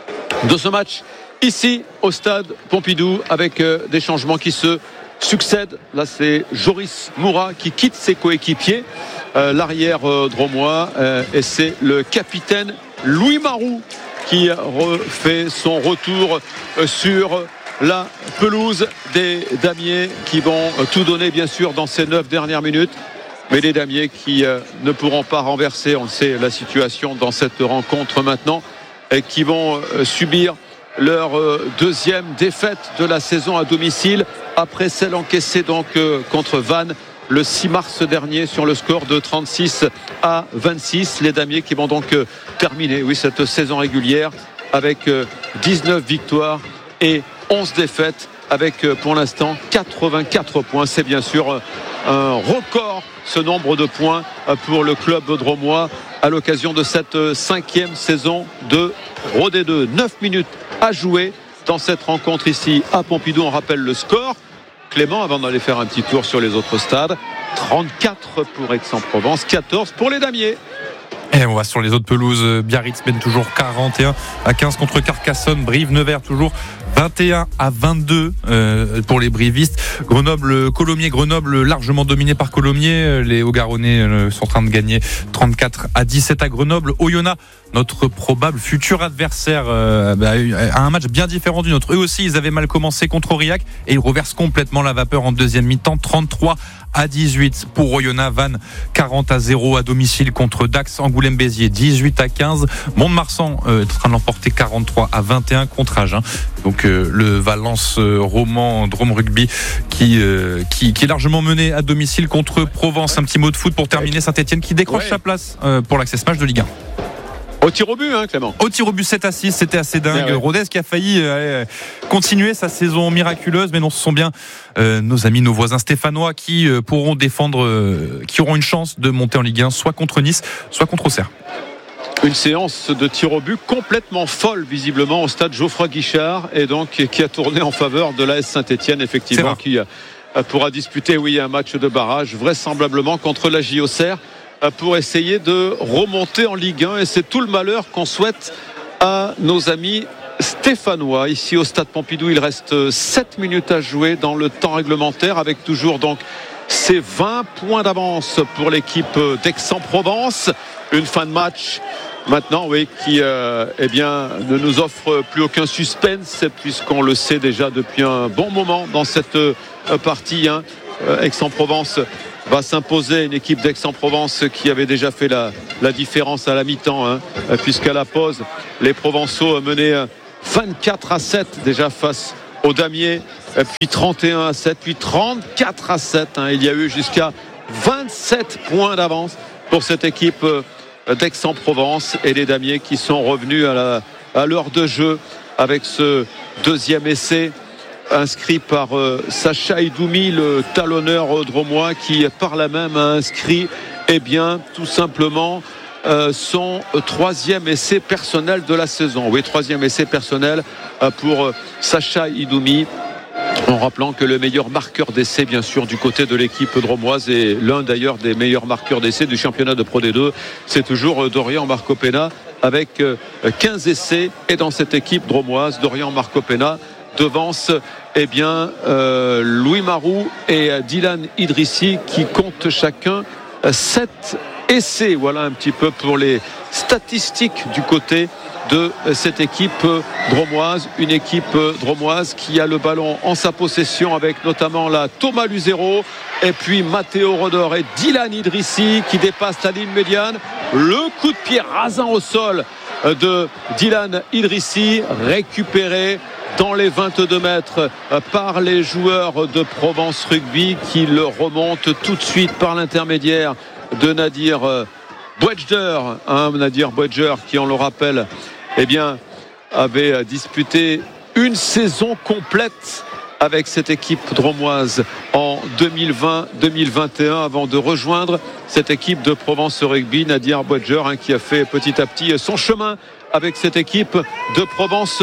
de ce match ici au stade Pompidou avec euh, des changements qui se succèdent. Là c'est Joris Moura qui quitte ses coéquipiers, euh, l'arrière euh, dromois, euh, et c'est le capitaine Louis Marou qui refait son retour euh, sur la pelouse des Damiers qui vont euh, tout donner bien sûr dans ces neuf dernières minutes. Mais les Damiers qui euh, ne pourront pas renverser, on le sait, la situation dans cette rencontre maintenant, et qui vont euh, subir leur euh, deuxième défaite de la saison à domicile après celle encaissée donc euh, contre Vannes le six mars dernier sur le score de trente-six à vingt-six. Les Damiers qui vont donc euh, terminer oui, cette saison régulière avec euh, dix-neuf victoires et onze défaites avec euh, pour l'instant quatre-vingt-quatre points. C'est bien sûr euh, un record, ce nombre de points euh, pour le club dromois à l'occasion de cette cinquième saison de Pro D deux. neuf minutes à jouer dans cette rencontre ici à Pompidou. On rappelle le score, Clément, avant d'aller faire un petit tour sur les autres stades. trente-quatre pour Aix-en-Provence, quatorze pour les Damiers. Et on va sur les autres pelouses. Biarritz mène toujours quarante et un à quinze contre Carcassonne. Brive, Nevers toujours vingt et un à vingt-deux euh, pour les brivistes. Grenoble, Colomiers, Grenoble largement dominé par Colomiers. Les Haut-Garonnais euh, sont en train de gagner trente-quatre à dix-sept à Grenoble. Oyonnax, notre probable futur adversaire, euh, bah, a un match bien différent du nôtre. Eux aussi, ils avaient mal commencé contre Aurillac et ils reversent complètement la vapeur en deuxième mi-temps. trente-trois à dix-huit pour Oyonnax. Vannes, quarante à zéro à domicile contre Dax. Angoulême-Béziers, dix-huit à quinze. Mont-de-Marsan euh, est en train de l'emporter quarante-trois à vingt et un contre Agen. Donc euh, le Valence euh, Roman Drôme Rugby qui, euh, qui qui est largement mené à domicile contre Provence. Un petit mot de foot pour terminer. Saint-Etienne qui décroche ouais. sa place euh, pour l'Access Match de Ligue un. Au tir au but, hein, Clément. Au tir au but, sept à six, c'était assez dingue. Ouais, ouais. Rodez qui a failli euh, continuer sa saison miraculeuse, mais non, ce sont bien euh, nos amis, nos voisins stéphanois qui euh, pourront défendre, euh, qui auront une chance de monter en Ligue un, soit contre Nice, soit contre Auxerre. Une séance de tir au but complètement folle, visiblement, au stade Geoffroy Guichard, et donc qui a tourné en faveur de l'A S Saint-Etienne, effectivement, qui euh, pourra disputer, oui, un match de barrage, vraisemblablement contre la J Auxerre, pour essayer de remonter en Ligue un, et c'est tout le malheur qu'on souhaite à nos amis stéphanois. Ici au stade Pompidou, il reste sept minutes à jouer dans le temps réglementaire, avec toujours donc ces vingt points d'avance pour l'équipe d'Aix-en-Provence. Une fin de match maintenant, oui, qui euh, eh bien, ne nous offre plus aucun suspense, puisqu'on le sait déjà depuis un bon moment dans cette euh, partie, hein. euh, Aix-en-Provence va s'imposer, une équipe d'Aix-en-Provence qui avait déjà fait la, la différence à la mi-temps, hein, puisqu'à la pause, les Provençaux menaient vingt-quatre à sept déjà face aux Damiers, puis trente et un à sept, puis trente-quatre à sept. Hein. Il y a eu jusqu'à vingt-sept points d'avance pour cette équipe d'Aix-en-Provence, et les Damiers qui sont revenus à, la, à l'heure de jeu avec ce deuxième essai inscrit par euh, Sacha Idoumi, le talonneur dromois, qui par là même a inscrit eh bien, tout simplement euh, son troisième essai personnel de la saison. Oui, troisième essai personnel euh, pour euh, Sacha Idoumi, en rappelant que le meilleur marqueur d'essai, bien sûr, du côté de l'équipe dromoise, et l'un d'ailleurs des meilleurs marqueurs d'essai du championnat de Pro D deux, c'est toujours Dorian Marcopena avec quinze essais. Et dans cette équipe dromoise, Dorian Marcopena devance eh bien, euh, Louis Marou et Dylan Idrissi, qui comptent chacun sept essais. Voilà un petit peu pour les statistiques du côté de cette équipe dromoise, une équipe dromoise qui a le ballon en sa possession, avec notamment la Thomas Luzero et puis Matteo Rodor et Dylan Idrissi qui dépasse la ligne médiane. Le coup de pied rasant au sol de Dylan Idrissi, récupéré dans les vingt-deux mètres par les joueurs de Provence Rugby, qui le remontent tout de suite par l'intermédiaire de Nadir Boedger, hein, Nadir Boedger qui, on le rappelle, eh bien, avait disputé une saison complète avec cette équipe dromoise en deux mille vingt deux mille vingt et un avant de rejoindre cette équipe de Provence Rugby. Nadir Boedger, hein, qui a fait petit à petit son chemin avec cette équipe de Provence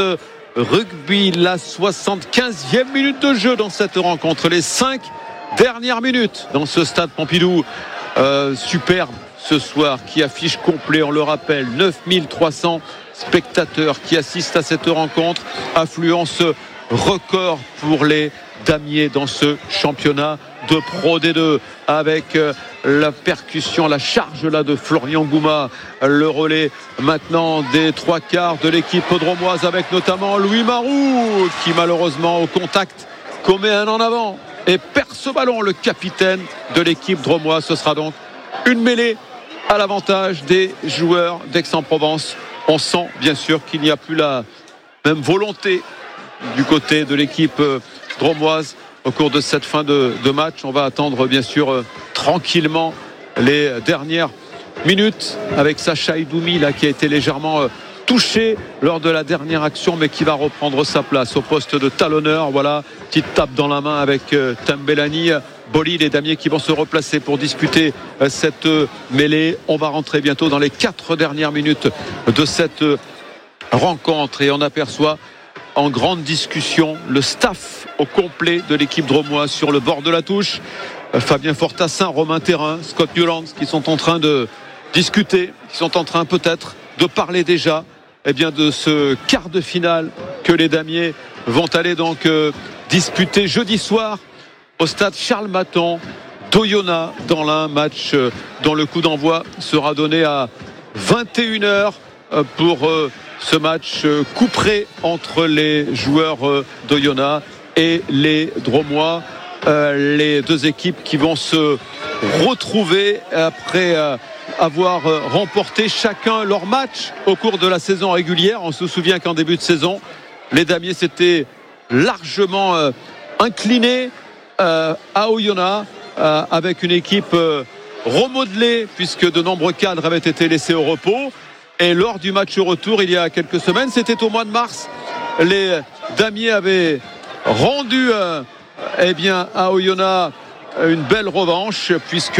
Rugby. La soixante-quinzième minute de jeu dans cette rencontre, les cinq dernières minutes dans ce stade Pompidou euh, superbe ce soir, qui affiche complet, on le rappelle, neuf mille trois cents spectateurs qui assistent à cette rencontre. Affluence record pour les Damiers dans ce championnat de Pro D deux, avec la percussion, la charge là de Florian Gouma, le relais maintenant des trois quarts de l'équipe dromoise, avec notamment Louis Marou qui, malheureusement, au contact, commet un en avant et perd ce ballon. Le capitaine de l'équipe dromoise. Ce sera donc une mêlée à l'avantage des joueurs d'Aix-en-Provence. On sent bien sûr qu'il n'y a plus la même volonté du côté de l'équipe dromoise au cours de cette fin de, de match. On va attendre bien sûr euh, tranquillement les dernières minutes, avec Sacha Idoumi là, qui a été légèrement euh, touché lors de la dernière action, mais qui va reprendre sa place au poste de talonneur. Voilà, petite tape dans la main avec euh, Tambelani. Boli, les Damiers qui vont se replacer pour disputer euh, cette euh, mêlée. On va rentrer bientôt dans les quatre dernières minutes de cette euh, rencontre, et on aperçoit en grande discussion le staff au complet de l'équipe dromoise sur le bord de la touche. Fabien Fortassin, Romain Thérin, Scott Newlands, qui sont en train de discuter, qui sont en train peut-être de parler déjà eh bien, de ce quart de finale que les Damiers vont aller donc euh, disputer jeudi soir au stade Charles Maton d'Oyonnax, dans l'un match euh, dont le coup d'envoi sera donné à vingt et une heures euh, pour euh, ce match euh, couperé entre les joueurs euh, d'Oyonnax et les Dromois. Euh, les deux équipes qui vont se retrouver après euh, avoir euh, remporté chacun leur match au cours de la saison régulière. On se souvient qu'en début de saison, les Damiers s'étaient largement euh, inclinés euh, à Oyonnax euh, avec une équipe euh, remodelée, puisque de nombreux cadres avaient été laissés au repos. Et lors du match retour il y a quelques semaines, c'était au mois de mars, les Damiers avaient rendu euh, eh bien, à Oyonnax une belle revanche, puisque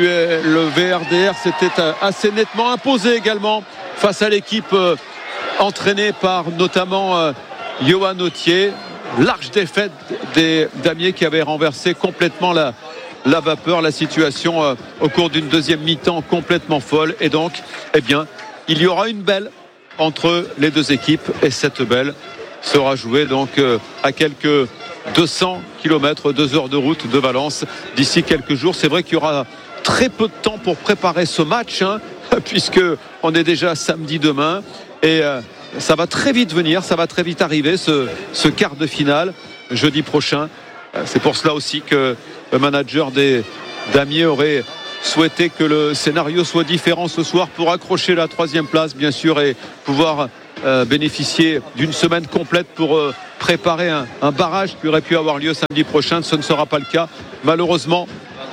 le V R D R s'était assez nettement imposé également face à l'équipe euh, entraînée par notamment euh, Johan Autier. Large défaite des Damiers qui avaient renversé complètement la, la vapeur, la situation euh, au cours d'une deuxième mi-temps complètement folle. Et donc, eh bien, il y aura une belle entre les deux équipes, et cette belle sera jouée donc euh, à quelques deux cents kilomètres, deux heures de route de Valence d'ici quelques jours. C'est vrai qu'il y aura très peu de temps pour préparer ce match, hein, puisque on est déjà samedi demain, et euh, ça va très vite venir, ça va très vite arriver, ce, ce quart de finale jeudi prochain. C'est pour cela aussi que le manager des Damier aurait souhaité que le scénario soit différent ce soir pour accrocher la troisième place, bien sûr, et pouvoir euh, bénéficier d'une semaine complète pour euh, préparer un, un barrage qui aurait pu avoir lieu samedi prochain. Ce ne sera pas le cas, malheureusement,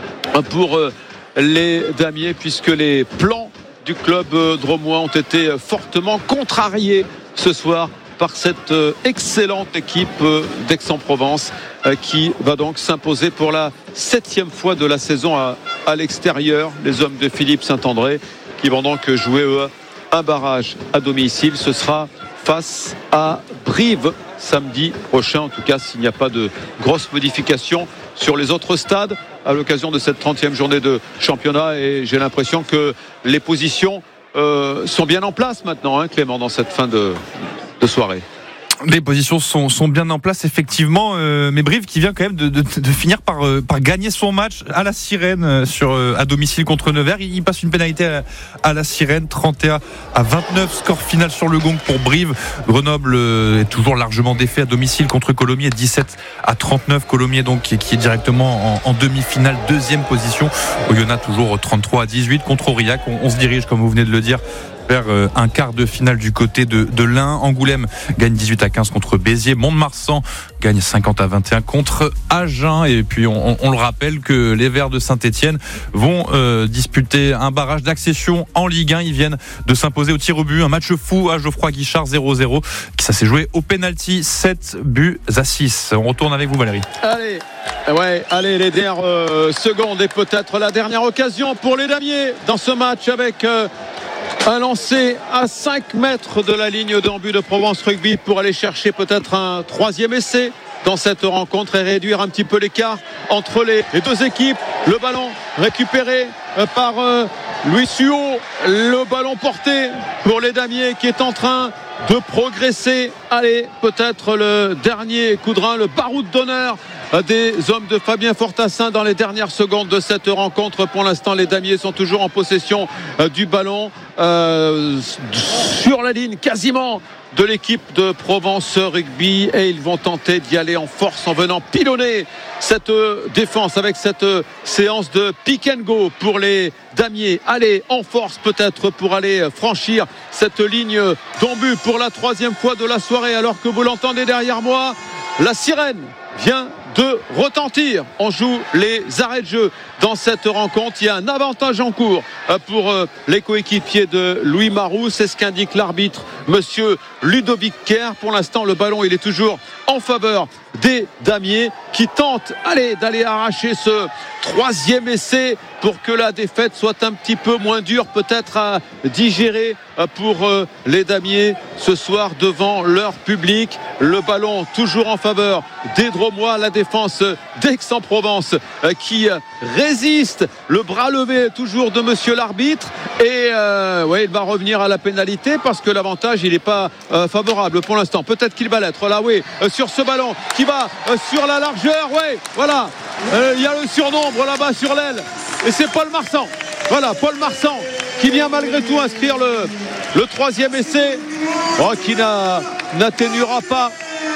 pour euh, les Damiers, puisque les plans du club euh, drômois ont été fortement contrariés ce soir par cette euh, excellente équipe euh, d'Aix-en-Provence euh, qui va donc s'imposer pour la septième fois de la saison à, à l'extérieur. Les hommes de Philippe Saint-André qui vont donc jouer eux, un barrage à domicile. Ce sera face à Brive samedi prochain, en tout cas s'il n'y a pas de grosses modifications sur les autres stades à l'occasion de cette trentième journée de championnat. Et j'ai l'impression que les positions euh, sont bien en place maintenant, hein, Clément, dans cette fin de, de soirée. Les positions sont, sont bien en place, effectivement, euh, mais Brive qui vient quand même de, de, de finir par, euh, par gagner son match à la Sirène euh, sur, euh, à domicile contre Nevers. Il, il passe une pénalité à, à la Sirène, trente et un à vingt-neuf, score final sur le gong pour Brive. Grenoble euh, est toujours largement défait à domicile contre Colomiers, dix-sept à trente-neuf. Colomiers donc qui, qui est directement en, en demi-finale, deuxième position. Oyonnax toujours trente-trois à dix-huit contre Aurillac. On, on se dirige, comme vous venez de le dire, vers un quart de finale du côté de, de l'Ain. Angoulême gagne dix-huit à quinze contre Béziers. Mont-de-Marsan gagne cinquante à vingt et un contre Agen. Et puis on, on, on le rappelle que les Verts de Saint-Etienne vont euh, disputer un barrage d'accession en Ligue un. Ils viennent de s'imposer au tir au but. Un match fou à Geoffroy Guichard, zéro zéro. Ça s'est joué au pénalty, sept buts à six. On retourne avec vous, Valérie. Allez, ouais, allez les dernières euh, secondes et peut-être la dernière occasion pour les Damiers dans ce match avec... Euh, un lancer à cinq mètres de la ligne d'en but de Provence Rugby pour aller chercher peut-être un troisième essai dans cette rencontre et réduire un petit peu l'écart entre les, les deux équipes. Le ballon récupéré par euh, Louis Suot, le ballon porté pour les Damiers qui est en train de progresser. Allez, peut-être le dernier coup de rein, le baroud d'honneur des hommes de Fabien Fortassin dans les dernières secondes de cette rencontre. Pour l'instant, les Damiers sont toujours en possession euh, du ballon euh, sur la ligne quasiment de l'équipe de Provence Rugby, et ils vont tenter d'y aller en force en venant pilonner cette défense avec cette séance de pick and go pour les Damiers. Allez en force peut-être pour aller franchir cette ligne d'en-but pour la troisième fois de la soirée, alors que vous l'entendez derrière moi, la sirène vient de retentir. On joue les arrêts de jeu dans cette rencontre. Il y a un avantage en cours pour les coéquipiers de Louis Maroux. C'est ce qu'indique l'arbitre, monsieur Ludovic Kerr. Pour l'instant, le ballon, il est toujours en faveur des Damiers qui tentent allez, d'aller arracher ce troisième essai pour que la défaite soit un petit peu moins dure peut-être à digérer pour les Damiers ce soir devant leur public. Le ballon toujours en faveur des Drômois. La défense d'Aix-en-Provence qui résiste, le bras levé toujours de monsieur l'arbitre, et euh, ouais, il va revenir à la pénalité parce que l'avantage il n'est pas euh, favorable pour l'instant. Peut-être qu'il va l'être là, oui, euh, sur ce ballon qui va euh, sur la largeur, ouais, voilà, il euh, y a le surnombre là-bas sur l'aile et c'est Paul Marsan, voilà, Paul Marsan qui vient malgré tout inscrire le, le troisième essai, oh, qui n'a, n'atténuera pas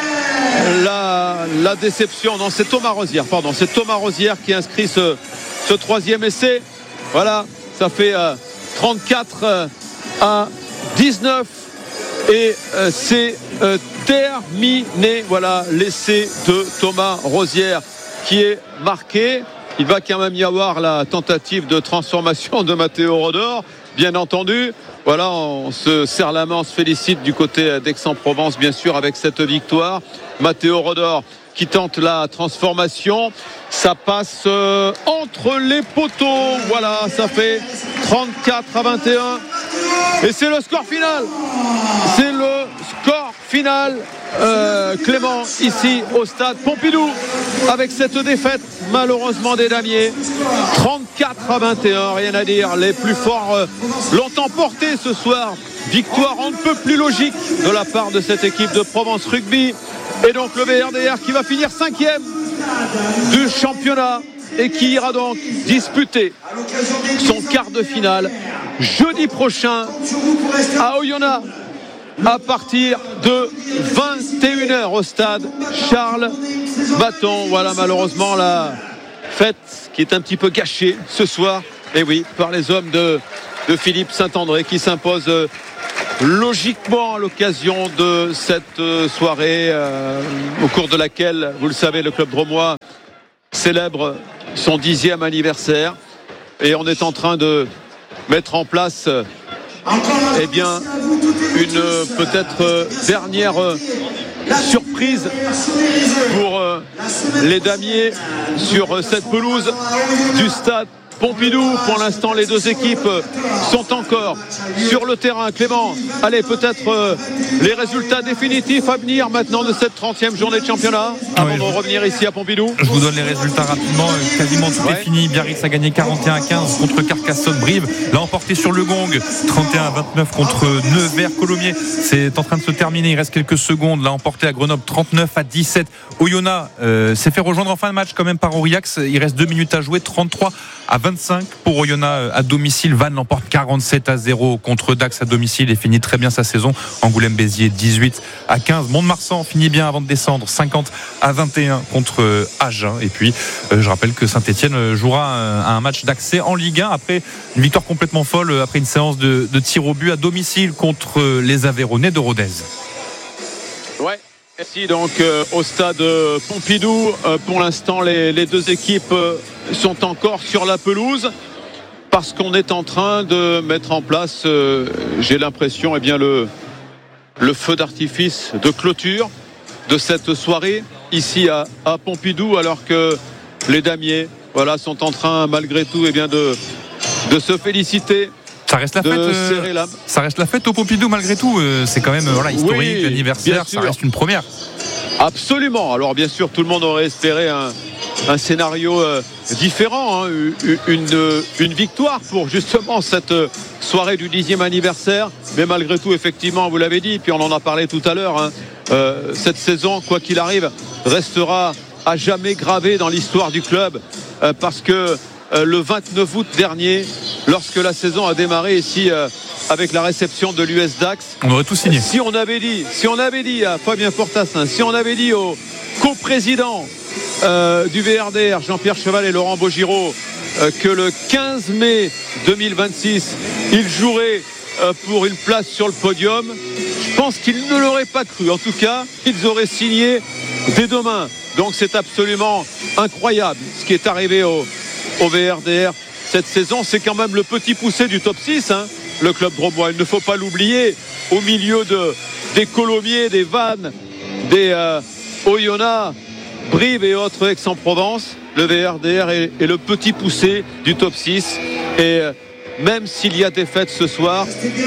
La, la déception. Non, c'est Thomas Rosière, pardon, c'est Thomas Rosière qui inscrit ce, ce troisième essai. Voilà, ça fait euh, trente-quatre euh, à dix-neuf et euh, c'est euh, terminé. Voilà, l'essai de Thomas Rosière qui est marqué. Il va quand même y avoir la tentative de transformation de Matteo Rodor, bien entendu. Voilà, on se serre la main, on se félicite du côté d'Aix-en-Provence, bien sûr, avec cette victoire. Matteo Rodor qui tente la transformation. Ça passe euh, entre les poteaux. Voilà, ça fait trente-quatre à vingt et un. Et c'est le score final. C'est le score final. Euh, Clément, ici au stade Pompidou, avec cette défaite malheureusement des Damiers, trente-quatre à vingt et un, rien à dire, les plus forts euh, l'ont emporté ce soir. Victoire on ne peut plus logique de la part de cette équipe de Provence Rugby, et donc le V R D R qui va finir cinquième du championnat et qui ira donc disputer son quart de finale jeudi prochain à Oyonnax à partir de vingt et une heures au stade Charles Baton. Voilà, malheureusement la fête qui est un petit peu gâchée ce soir, et oui, par les hommes de, de Philippe Saint-André qui s'imposent euh, logiquement à l'occasion de cette euh, soirée euh, au cours de laquelle, vous le savez, le club drômois célèbre son dixième anniversaire, et on est en train de mettre en place euh, eh bien une euh, peut-être euh, dernière euh, surprise pour euh, les damiers sur euh, cette pelouse du stade Pompidou. Pour l'instant, les deux équipes sont encore sur le terrain. Clément, allez, peut-être euh, les résultats définitifs à venir maintenant de cette trentième journée de championnat avant oui, de revenir ici à Pompidou. Je vous donne les résultats rapidement. Quasiment tout ouais. est fini. Biarritz a gagné quarante et un à quinze contre Carcassonne. Brive l'a emporté sur le gong trente et un à vingt-neuf contre Nevers. Colomiers, c'est en train de se terminer. Il reste quelques secondes. L'a emporté à Grenoble trente-neuf à dix-sept. Oyonnax euh, s'est fait rejoindre en fin de match quand même par Aurillac. Il reste deux minutes à jouer. trente-trois à vingt-cinq pour Oyonnax à domicile. Vannes l'emporte quarante-sept à zéro contre Dax à domicile et finit très bien sa saison. Angoulême-Béziers dix-huit à quinze. Mont-de-Marsan finit bien avant de descendre cinquante à vingt et un contre Agen. Et puis euh, je rappelle que Saint-Etienne jouera un, un match d'accès en Ligue un après une victoire complètement folle, après une séance de, de tir au but à domicile contre les Aveyronnais de Rodez. Ouais. Ici donc euh, au stade Pompidou, euh, pour l'instant les, les deux équipes euh, sont encore sur la pelouse parce qu'on est en train de mettre en place, euh, j'ai l'impression, eh bien le, le feu d'artifice de clôture de cette soirée ici à, à Pompidou, alors que les damiers voilà, sont en train malgré tout eh bien, de, de se féliciter. Ça reste la fête. Euh, ça reste la fête au Pompidou malgré tout. Euh, c'est quand même voilà, historique, oui, anniversaire. Ça reste une première. Absolument. Alors bien sûr, tout le monde aurait espéré un, un scénario euh, différent, hein, une, une victoire pour justement cette soirée du dixième anniversaire. Mais malgré tout, effectivement, vous l'avez dit, puis on en a parlé tout à l'heure. Hein, euh, cette saison, quoi qu'il arrive, restera à jamais gravée dans l'histoire du club euh, parce que. Euh, le vingt-neuf août dernier, lorsque la saison a démarré ici euh, avec la réception de l'U S Dax, on aurait tout signé. Si on avait dit, si on avait dit à Fabien Fortassin, si on avait dit au coprésident euh, du V R D R, Jean-Pierre Cheval et Laurent Beaugiraud, euh, que le quinze mai deux mille vingt-six, ils joueraient euh, pour une place sur le podium, je pense qu'ils ne l'auraient pas cru. En tout cas, ils auraient signé dès demain. Donc c'est absolument incroyable ce qui est arrivé au au V R D R cette saison. C'est quand même le petit poussé du top six, hein, le club drômois, il ne faut pas l'oublier, au milieu de, des Colomiers, des Vannes, des euh, Oyonnax, Brive et autres Aix-en-Provence. Le V R D R est, est le petit poussé du top six, et euh, même s'il y a défaite ce soir,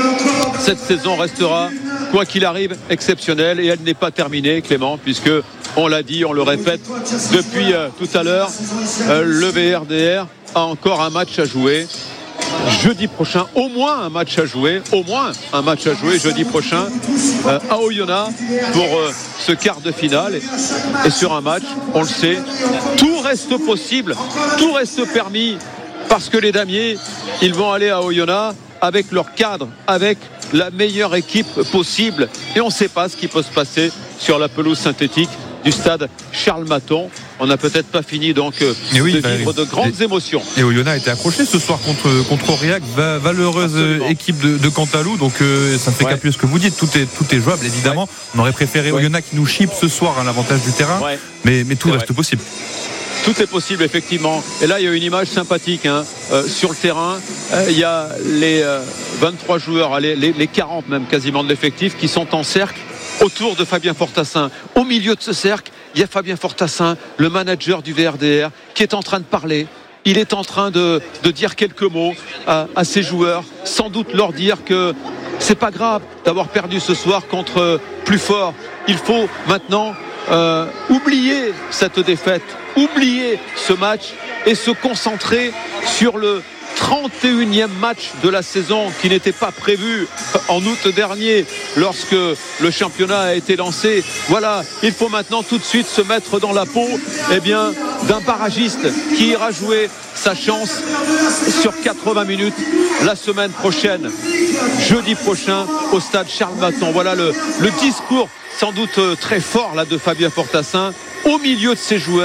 cette saison restera, quoi qu'il arrive, exceptionnelle, et elle n'est pas terminée, Clément, puisque on l'a dit, on le répète depuis euh, tout à l'heure, euh, le V R D R a encore un match à jouer jeudi prochain, au moins un match à jouer, au moins un match à jouer jeudi prochain euh, à Oyonnax pour euh, ce quart de finale. Et, et sur un match, on le sait, tout reste possible, tout reste permis, parce que les damiers, ils vont aller à Oyonnax avec leur cadre, avec la meilleure équipe possible, et on ne sait pas ce qui peut se passer sur la pelouse synthétique du stade Charles Maton. On n'a peut-être pas fini donc oui, de bah, vivre de grandes et, émotions. Et Oyonnax a été accroché ce soir contre, contre Aurillac, va, valeureuse Absolument. équipe de, de Cantalou, donc euh, ça ne fait ouais. qu'appuyer ce que vous dites, tout est, tout est jouable évidemment. Ouais. On aurait préféré ouais. Oyonnax qui nous chipe ce soir à l'avantage du terrain, ouais. mais, mais tout C'est reste vrai. possible. Tout est possible effectivement, et là il y a une image sympathique hein. euh, sur le terrain, euh, il y a les euh, vingt-trois joueurs, les, les, les quarante même quasiment de l'effectif qui sont en cercle autour de Fabien Fortassin. Au milieu de ce cercle, il y a Fabien Fortassin, le manager du V R D R, qui est en train de parler. Il est en train de, de dire quelques mots à, à ses joueurs, sans doute leur dire que c'est pas grave d'avoir perdu ce soir contre plus fort. Il faut maintenant euh, oublier cette défaite, oublier ce match et se concentrer sur le trente et unième match de la saison qui n'était pas prévu en août dernier lorsque le championnat a été lancé. Voilà, il faut maintenant tout de suite se mettre dans la peau eh bien, d'un barragiste qui ira jouer sa chance sur quatre-vingts minutes la semaine prochaine, jeudi prochain au stade Charles Maton. Voilà le, le discours sans doute très fort là, de Fabien Fortassin au milieu de ses joueurs.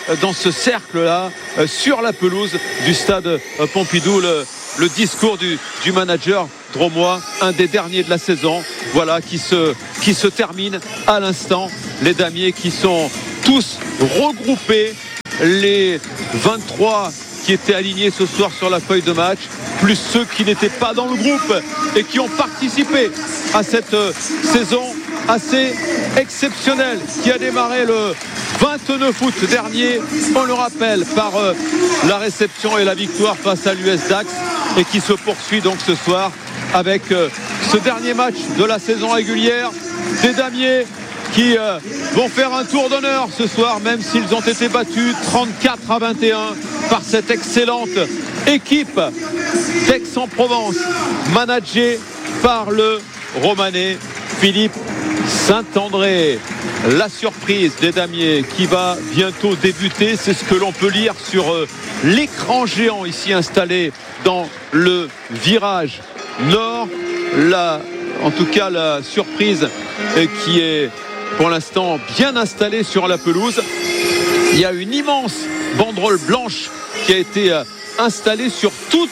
dans ce cercle-là, sur la pelouse du stade Pompidou. Le, le discours du, du manager Dromois, un des derniers de la saison, voilà, qui se, qui se termine à l'instant. Les damiers qui sont tous regroupés, les vingt-trois qui étaient alignés ce soir sur la feuille de match, plus ceux qui n'étaient pas dans le groupe et qui ont participé à cette saison assez exceptionnelle qui a démarré le vingt-neuf août dernier, on le rappelle, par la réception et la victoire face à l'U S Dax, et qui se poursuit donc ce soir avec ce dernier match de la saison régulière des damiers qui euh, vont faire un tour d'honneur ce soir, même s'ils ont été battus trente-quatre à vingt et un par cette excellente équipe d'Aix-en-Provence, managée par le Romanais Philippe Saint-André. La surprise des damiers qui va bientôt débuter, c'est ce que l'on peut lire sur euh, l'écran géant ici installé dans le virage nord. La, en tout cas, la surprise euh, qui est pour l'instant bien installée sur la pelouse. Il y a une immense banderole blanche qui a été euh, installée sur toute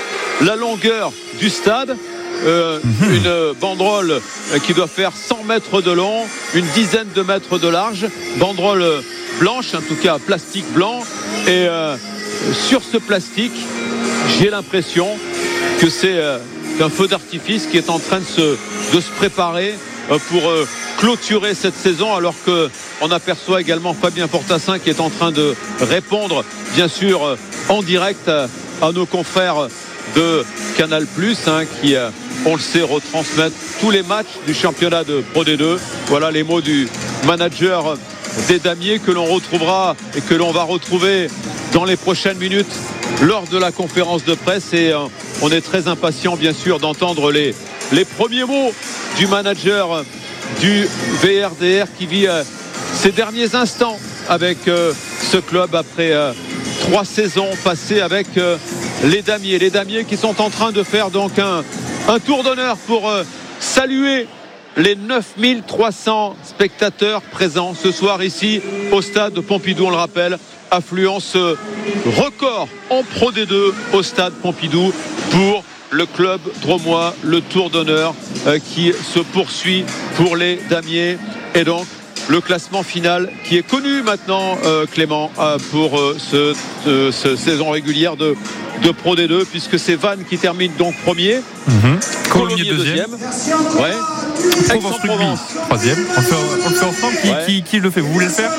la longueur du stade. Euh, mmh. Une banderole qui doit faire cent mètres de long, une dizaine de mètres de large, banderole blanche, en tout cas plastique blanc, et euh, sur ce plastique j'ai l'impression que c'est euh, un feu d'artifice qui est en train de se, de se préparer euh, pour euh, clôturer cette saison, alors qu'on aperçoit également Fabien Fortassin qui est en train de répondre bien sûr euh, en direct à, à nos confrères de Canal plus, hein, qui euh, on le sait retransmettre tous les matchs du championnat de Pro D deux. Voilà les mots du manager des damiers que l'on retrouvera et que l'on va retrouver dans les prochaines minutes lors de la conférence de presse, et euh, on est très impatient bien sûr d'entendre les, les premiers mots du manager du V R D R qui vit euh, ces derniers instants avec euh, ce club après euh, trois saisons passées avec euh, les damiers. Les damiers qui sont en train de faire donc un, un tour d'honneur pour euh, saluer les neuf mille trois cents spectateurs présents ce soir ici au stade Pompidou, on le rappelle, affluence euh, record en Pro D deux au stade Pompidou pour le club dromois. Le tour d'honneur euh, qui se poursuit pour les damiers, et donc le classement final qui est connu maintenant, euh, Clément, euh, pour euh, ce, ce, ce saison régulière de, de Pro D deux, puisque c'est Vannes qui termine donc premier, mmh. Colomiers deuxième, deuxième. Ouais. Aix-en-Provence troisième. On le fait, on le fait ensemble. Qui, ouais. qui, qui le fait? Vous voulez le faire?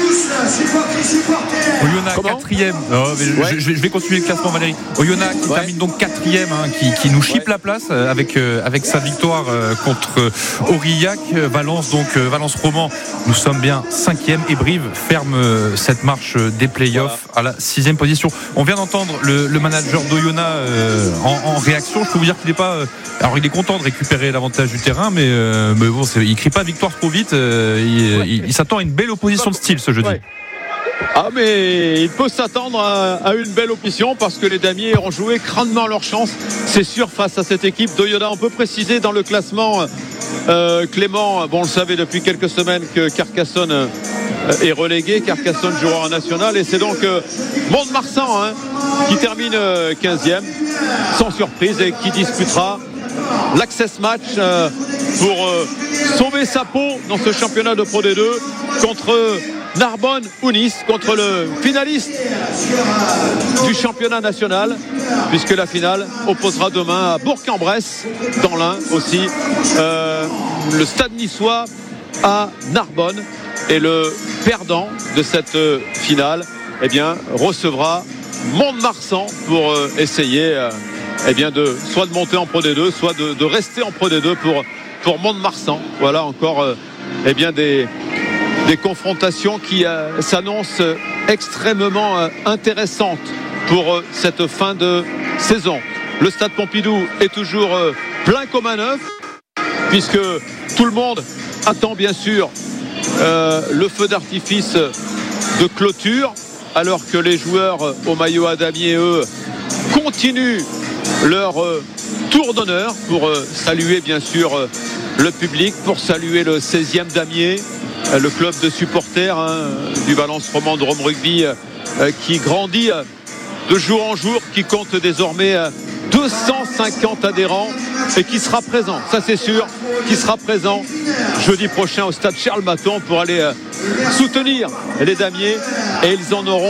Oyonnax quatrième. Oh, ouais. je, je, vais, je vais continuer le classement, Valérie. Oyonnax qui ouais. termine donc quatrième, hein, qui, qui nous chipe ouais. la place avec, euh, avec sa victoire euh, contre euh, Aurillac. Valence, donc euh, Valence Roman, nous sommes bien cinquième, et Brive ferme euh, cette marche des playoffs voilà. à la sixième position. On vient d'entendre le, le manager d'Oyonnax euh, en, en réaction. Je peux vous dire qu'il n'est pas. Euh, alors il est content de récupérer l'avantage du terrain, mais, euh, mais bon, c'est, il crie pas victoire trop vite. Euh, il, ouais. il, il s'attend à une belle opposition de style ce jeudi. Ouais. Ah, mais il peut s'attendre à, à une belle opposition, parce que les damiers ont joué crânement leur chance, c'est sûr, face à cette équipe d'Oyonnax. On peut préciser dans le classement, euh, Clément, bon, on le savait depuis quelques semaines que Carcassonne euh, est relégué. Carcassonne jouera en national, et c'est donc euh, Mont-de-Marsan hein, qui termine euh, quinzième, sans surprise, et qui disputera l'access match euh, pour euh, sauver sa peau dans ce championnat de Pro D deux contre Narbonne ou Nice, contre le finaliste du championnat national, puisque la finale opposera demain à Bourg-en-Bresse dans l'Ain aussi euh, le stade niçois à Narbonne, et le perdant de cette finale eh bien, recevra Mont-de-Marsan pour euh, essayer euh, eh bien de, soit de monter en Pro D deux, soit de, de rester en Pro D deux pour, pour Mont-de-Marsan. Voilà encore euh, eh bien des, des confrontations qui euh, s'annoncent extrêmement euh, intéressantes pour euh, cette fin de saison. Le stade Pompidou est toujours euh, plein comme un œuf, puisque tout le monde attend bien sûr euh, le feu d'artifice de clôture, alors que les joueurs euh, au maillot à damier, eux, continuent leur euh, tour d'honneur pour euh, saluer bien sûr euh, le public, pour saluer le seizième damier, le club de supporters hein, du Valence Romand Drôme Rugby euh, qui grandit euh, de jour en jour, qui compte désormais euh, deux cent cinquante adhérents et qui sera présent, ça c'est sûr, qui sera présent jeudi prochain au stade Charles Maton pour aller euh, soutenir les damiers, et ils en auront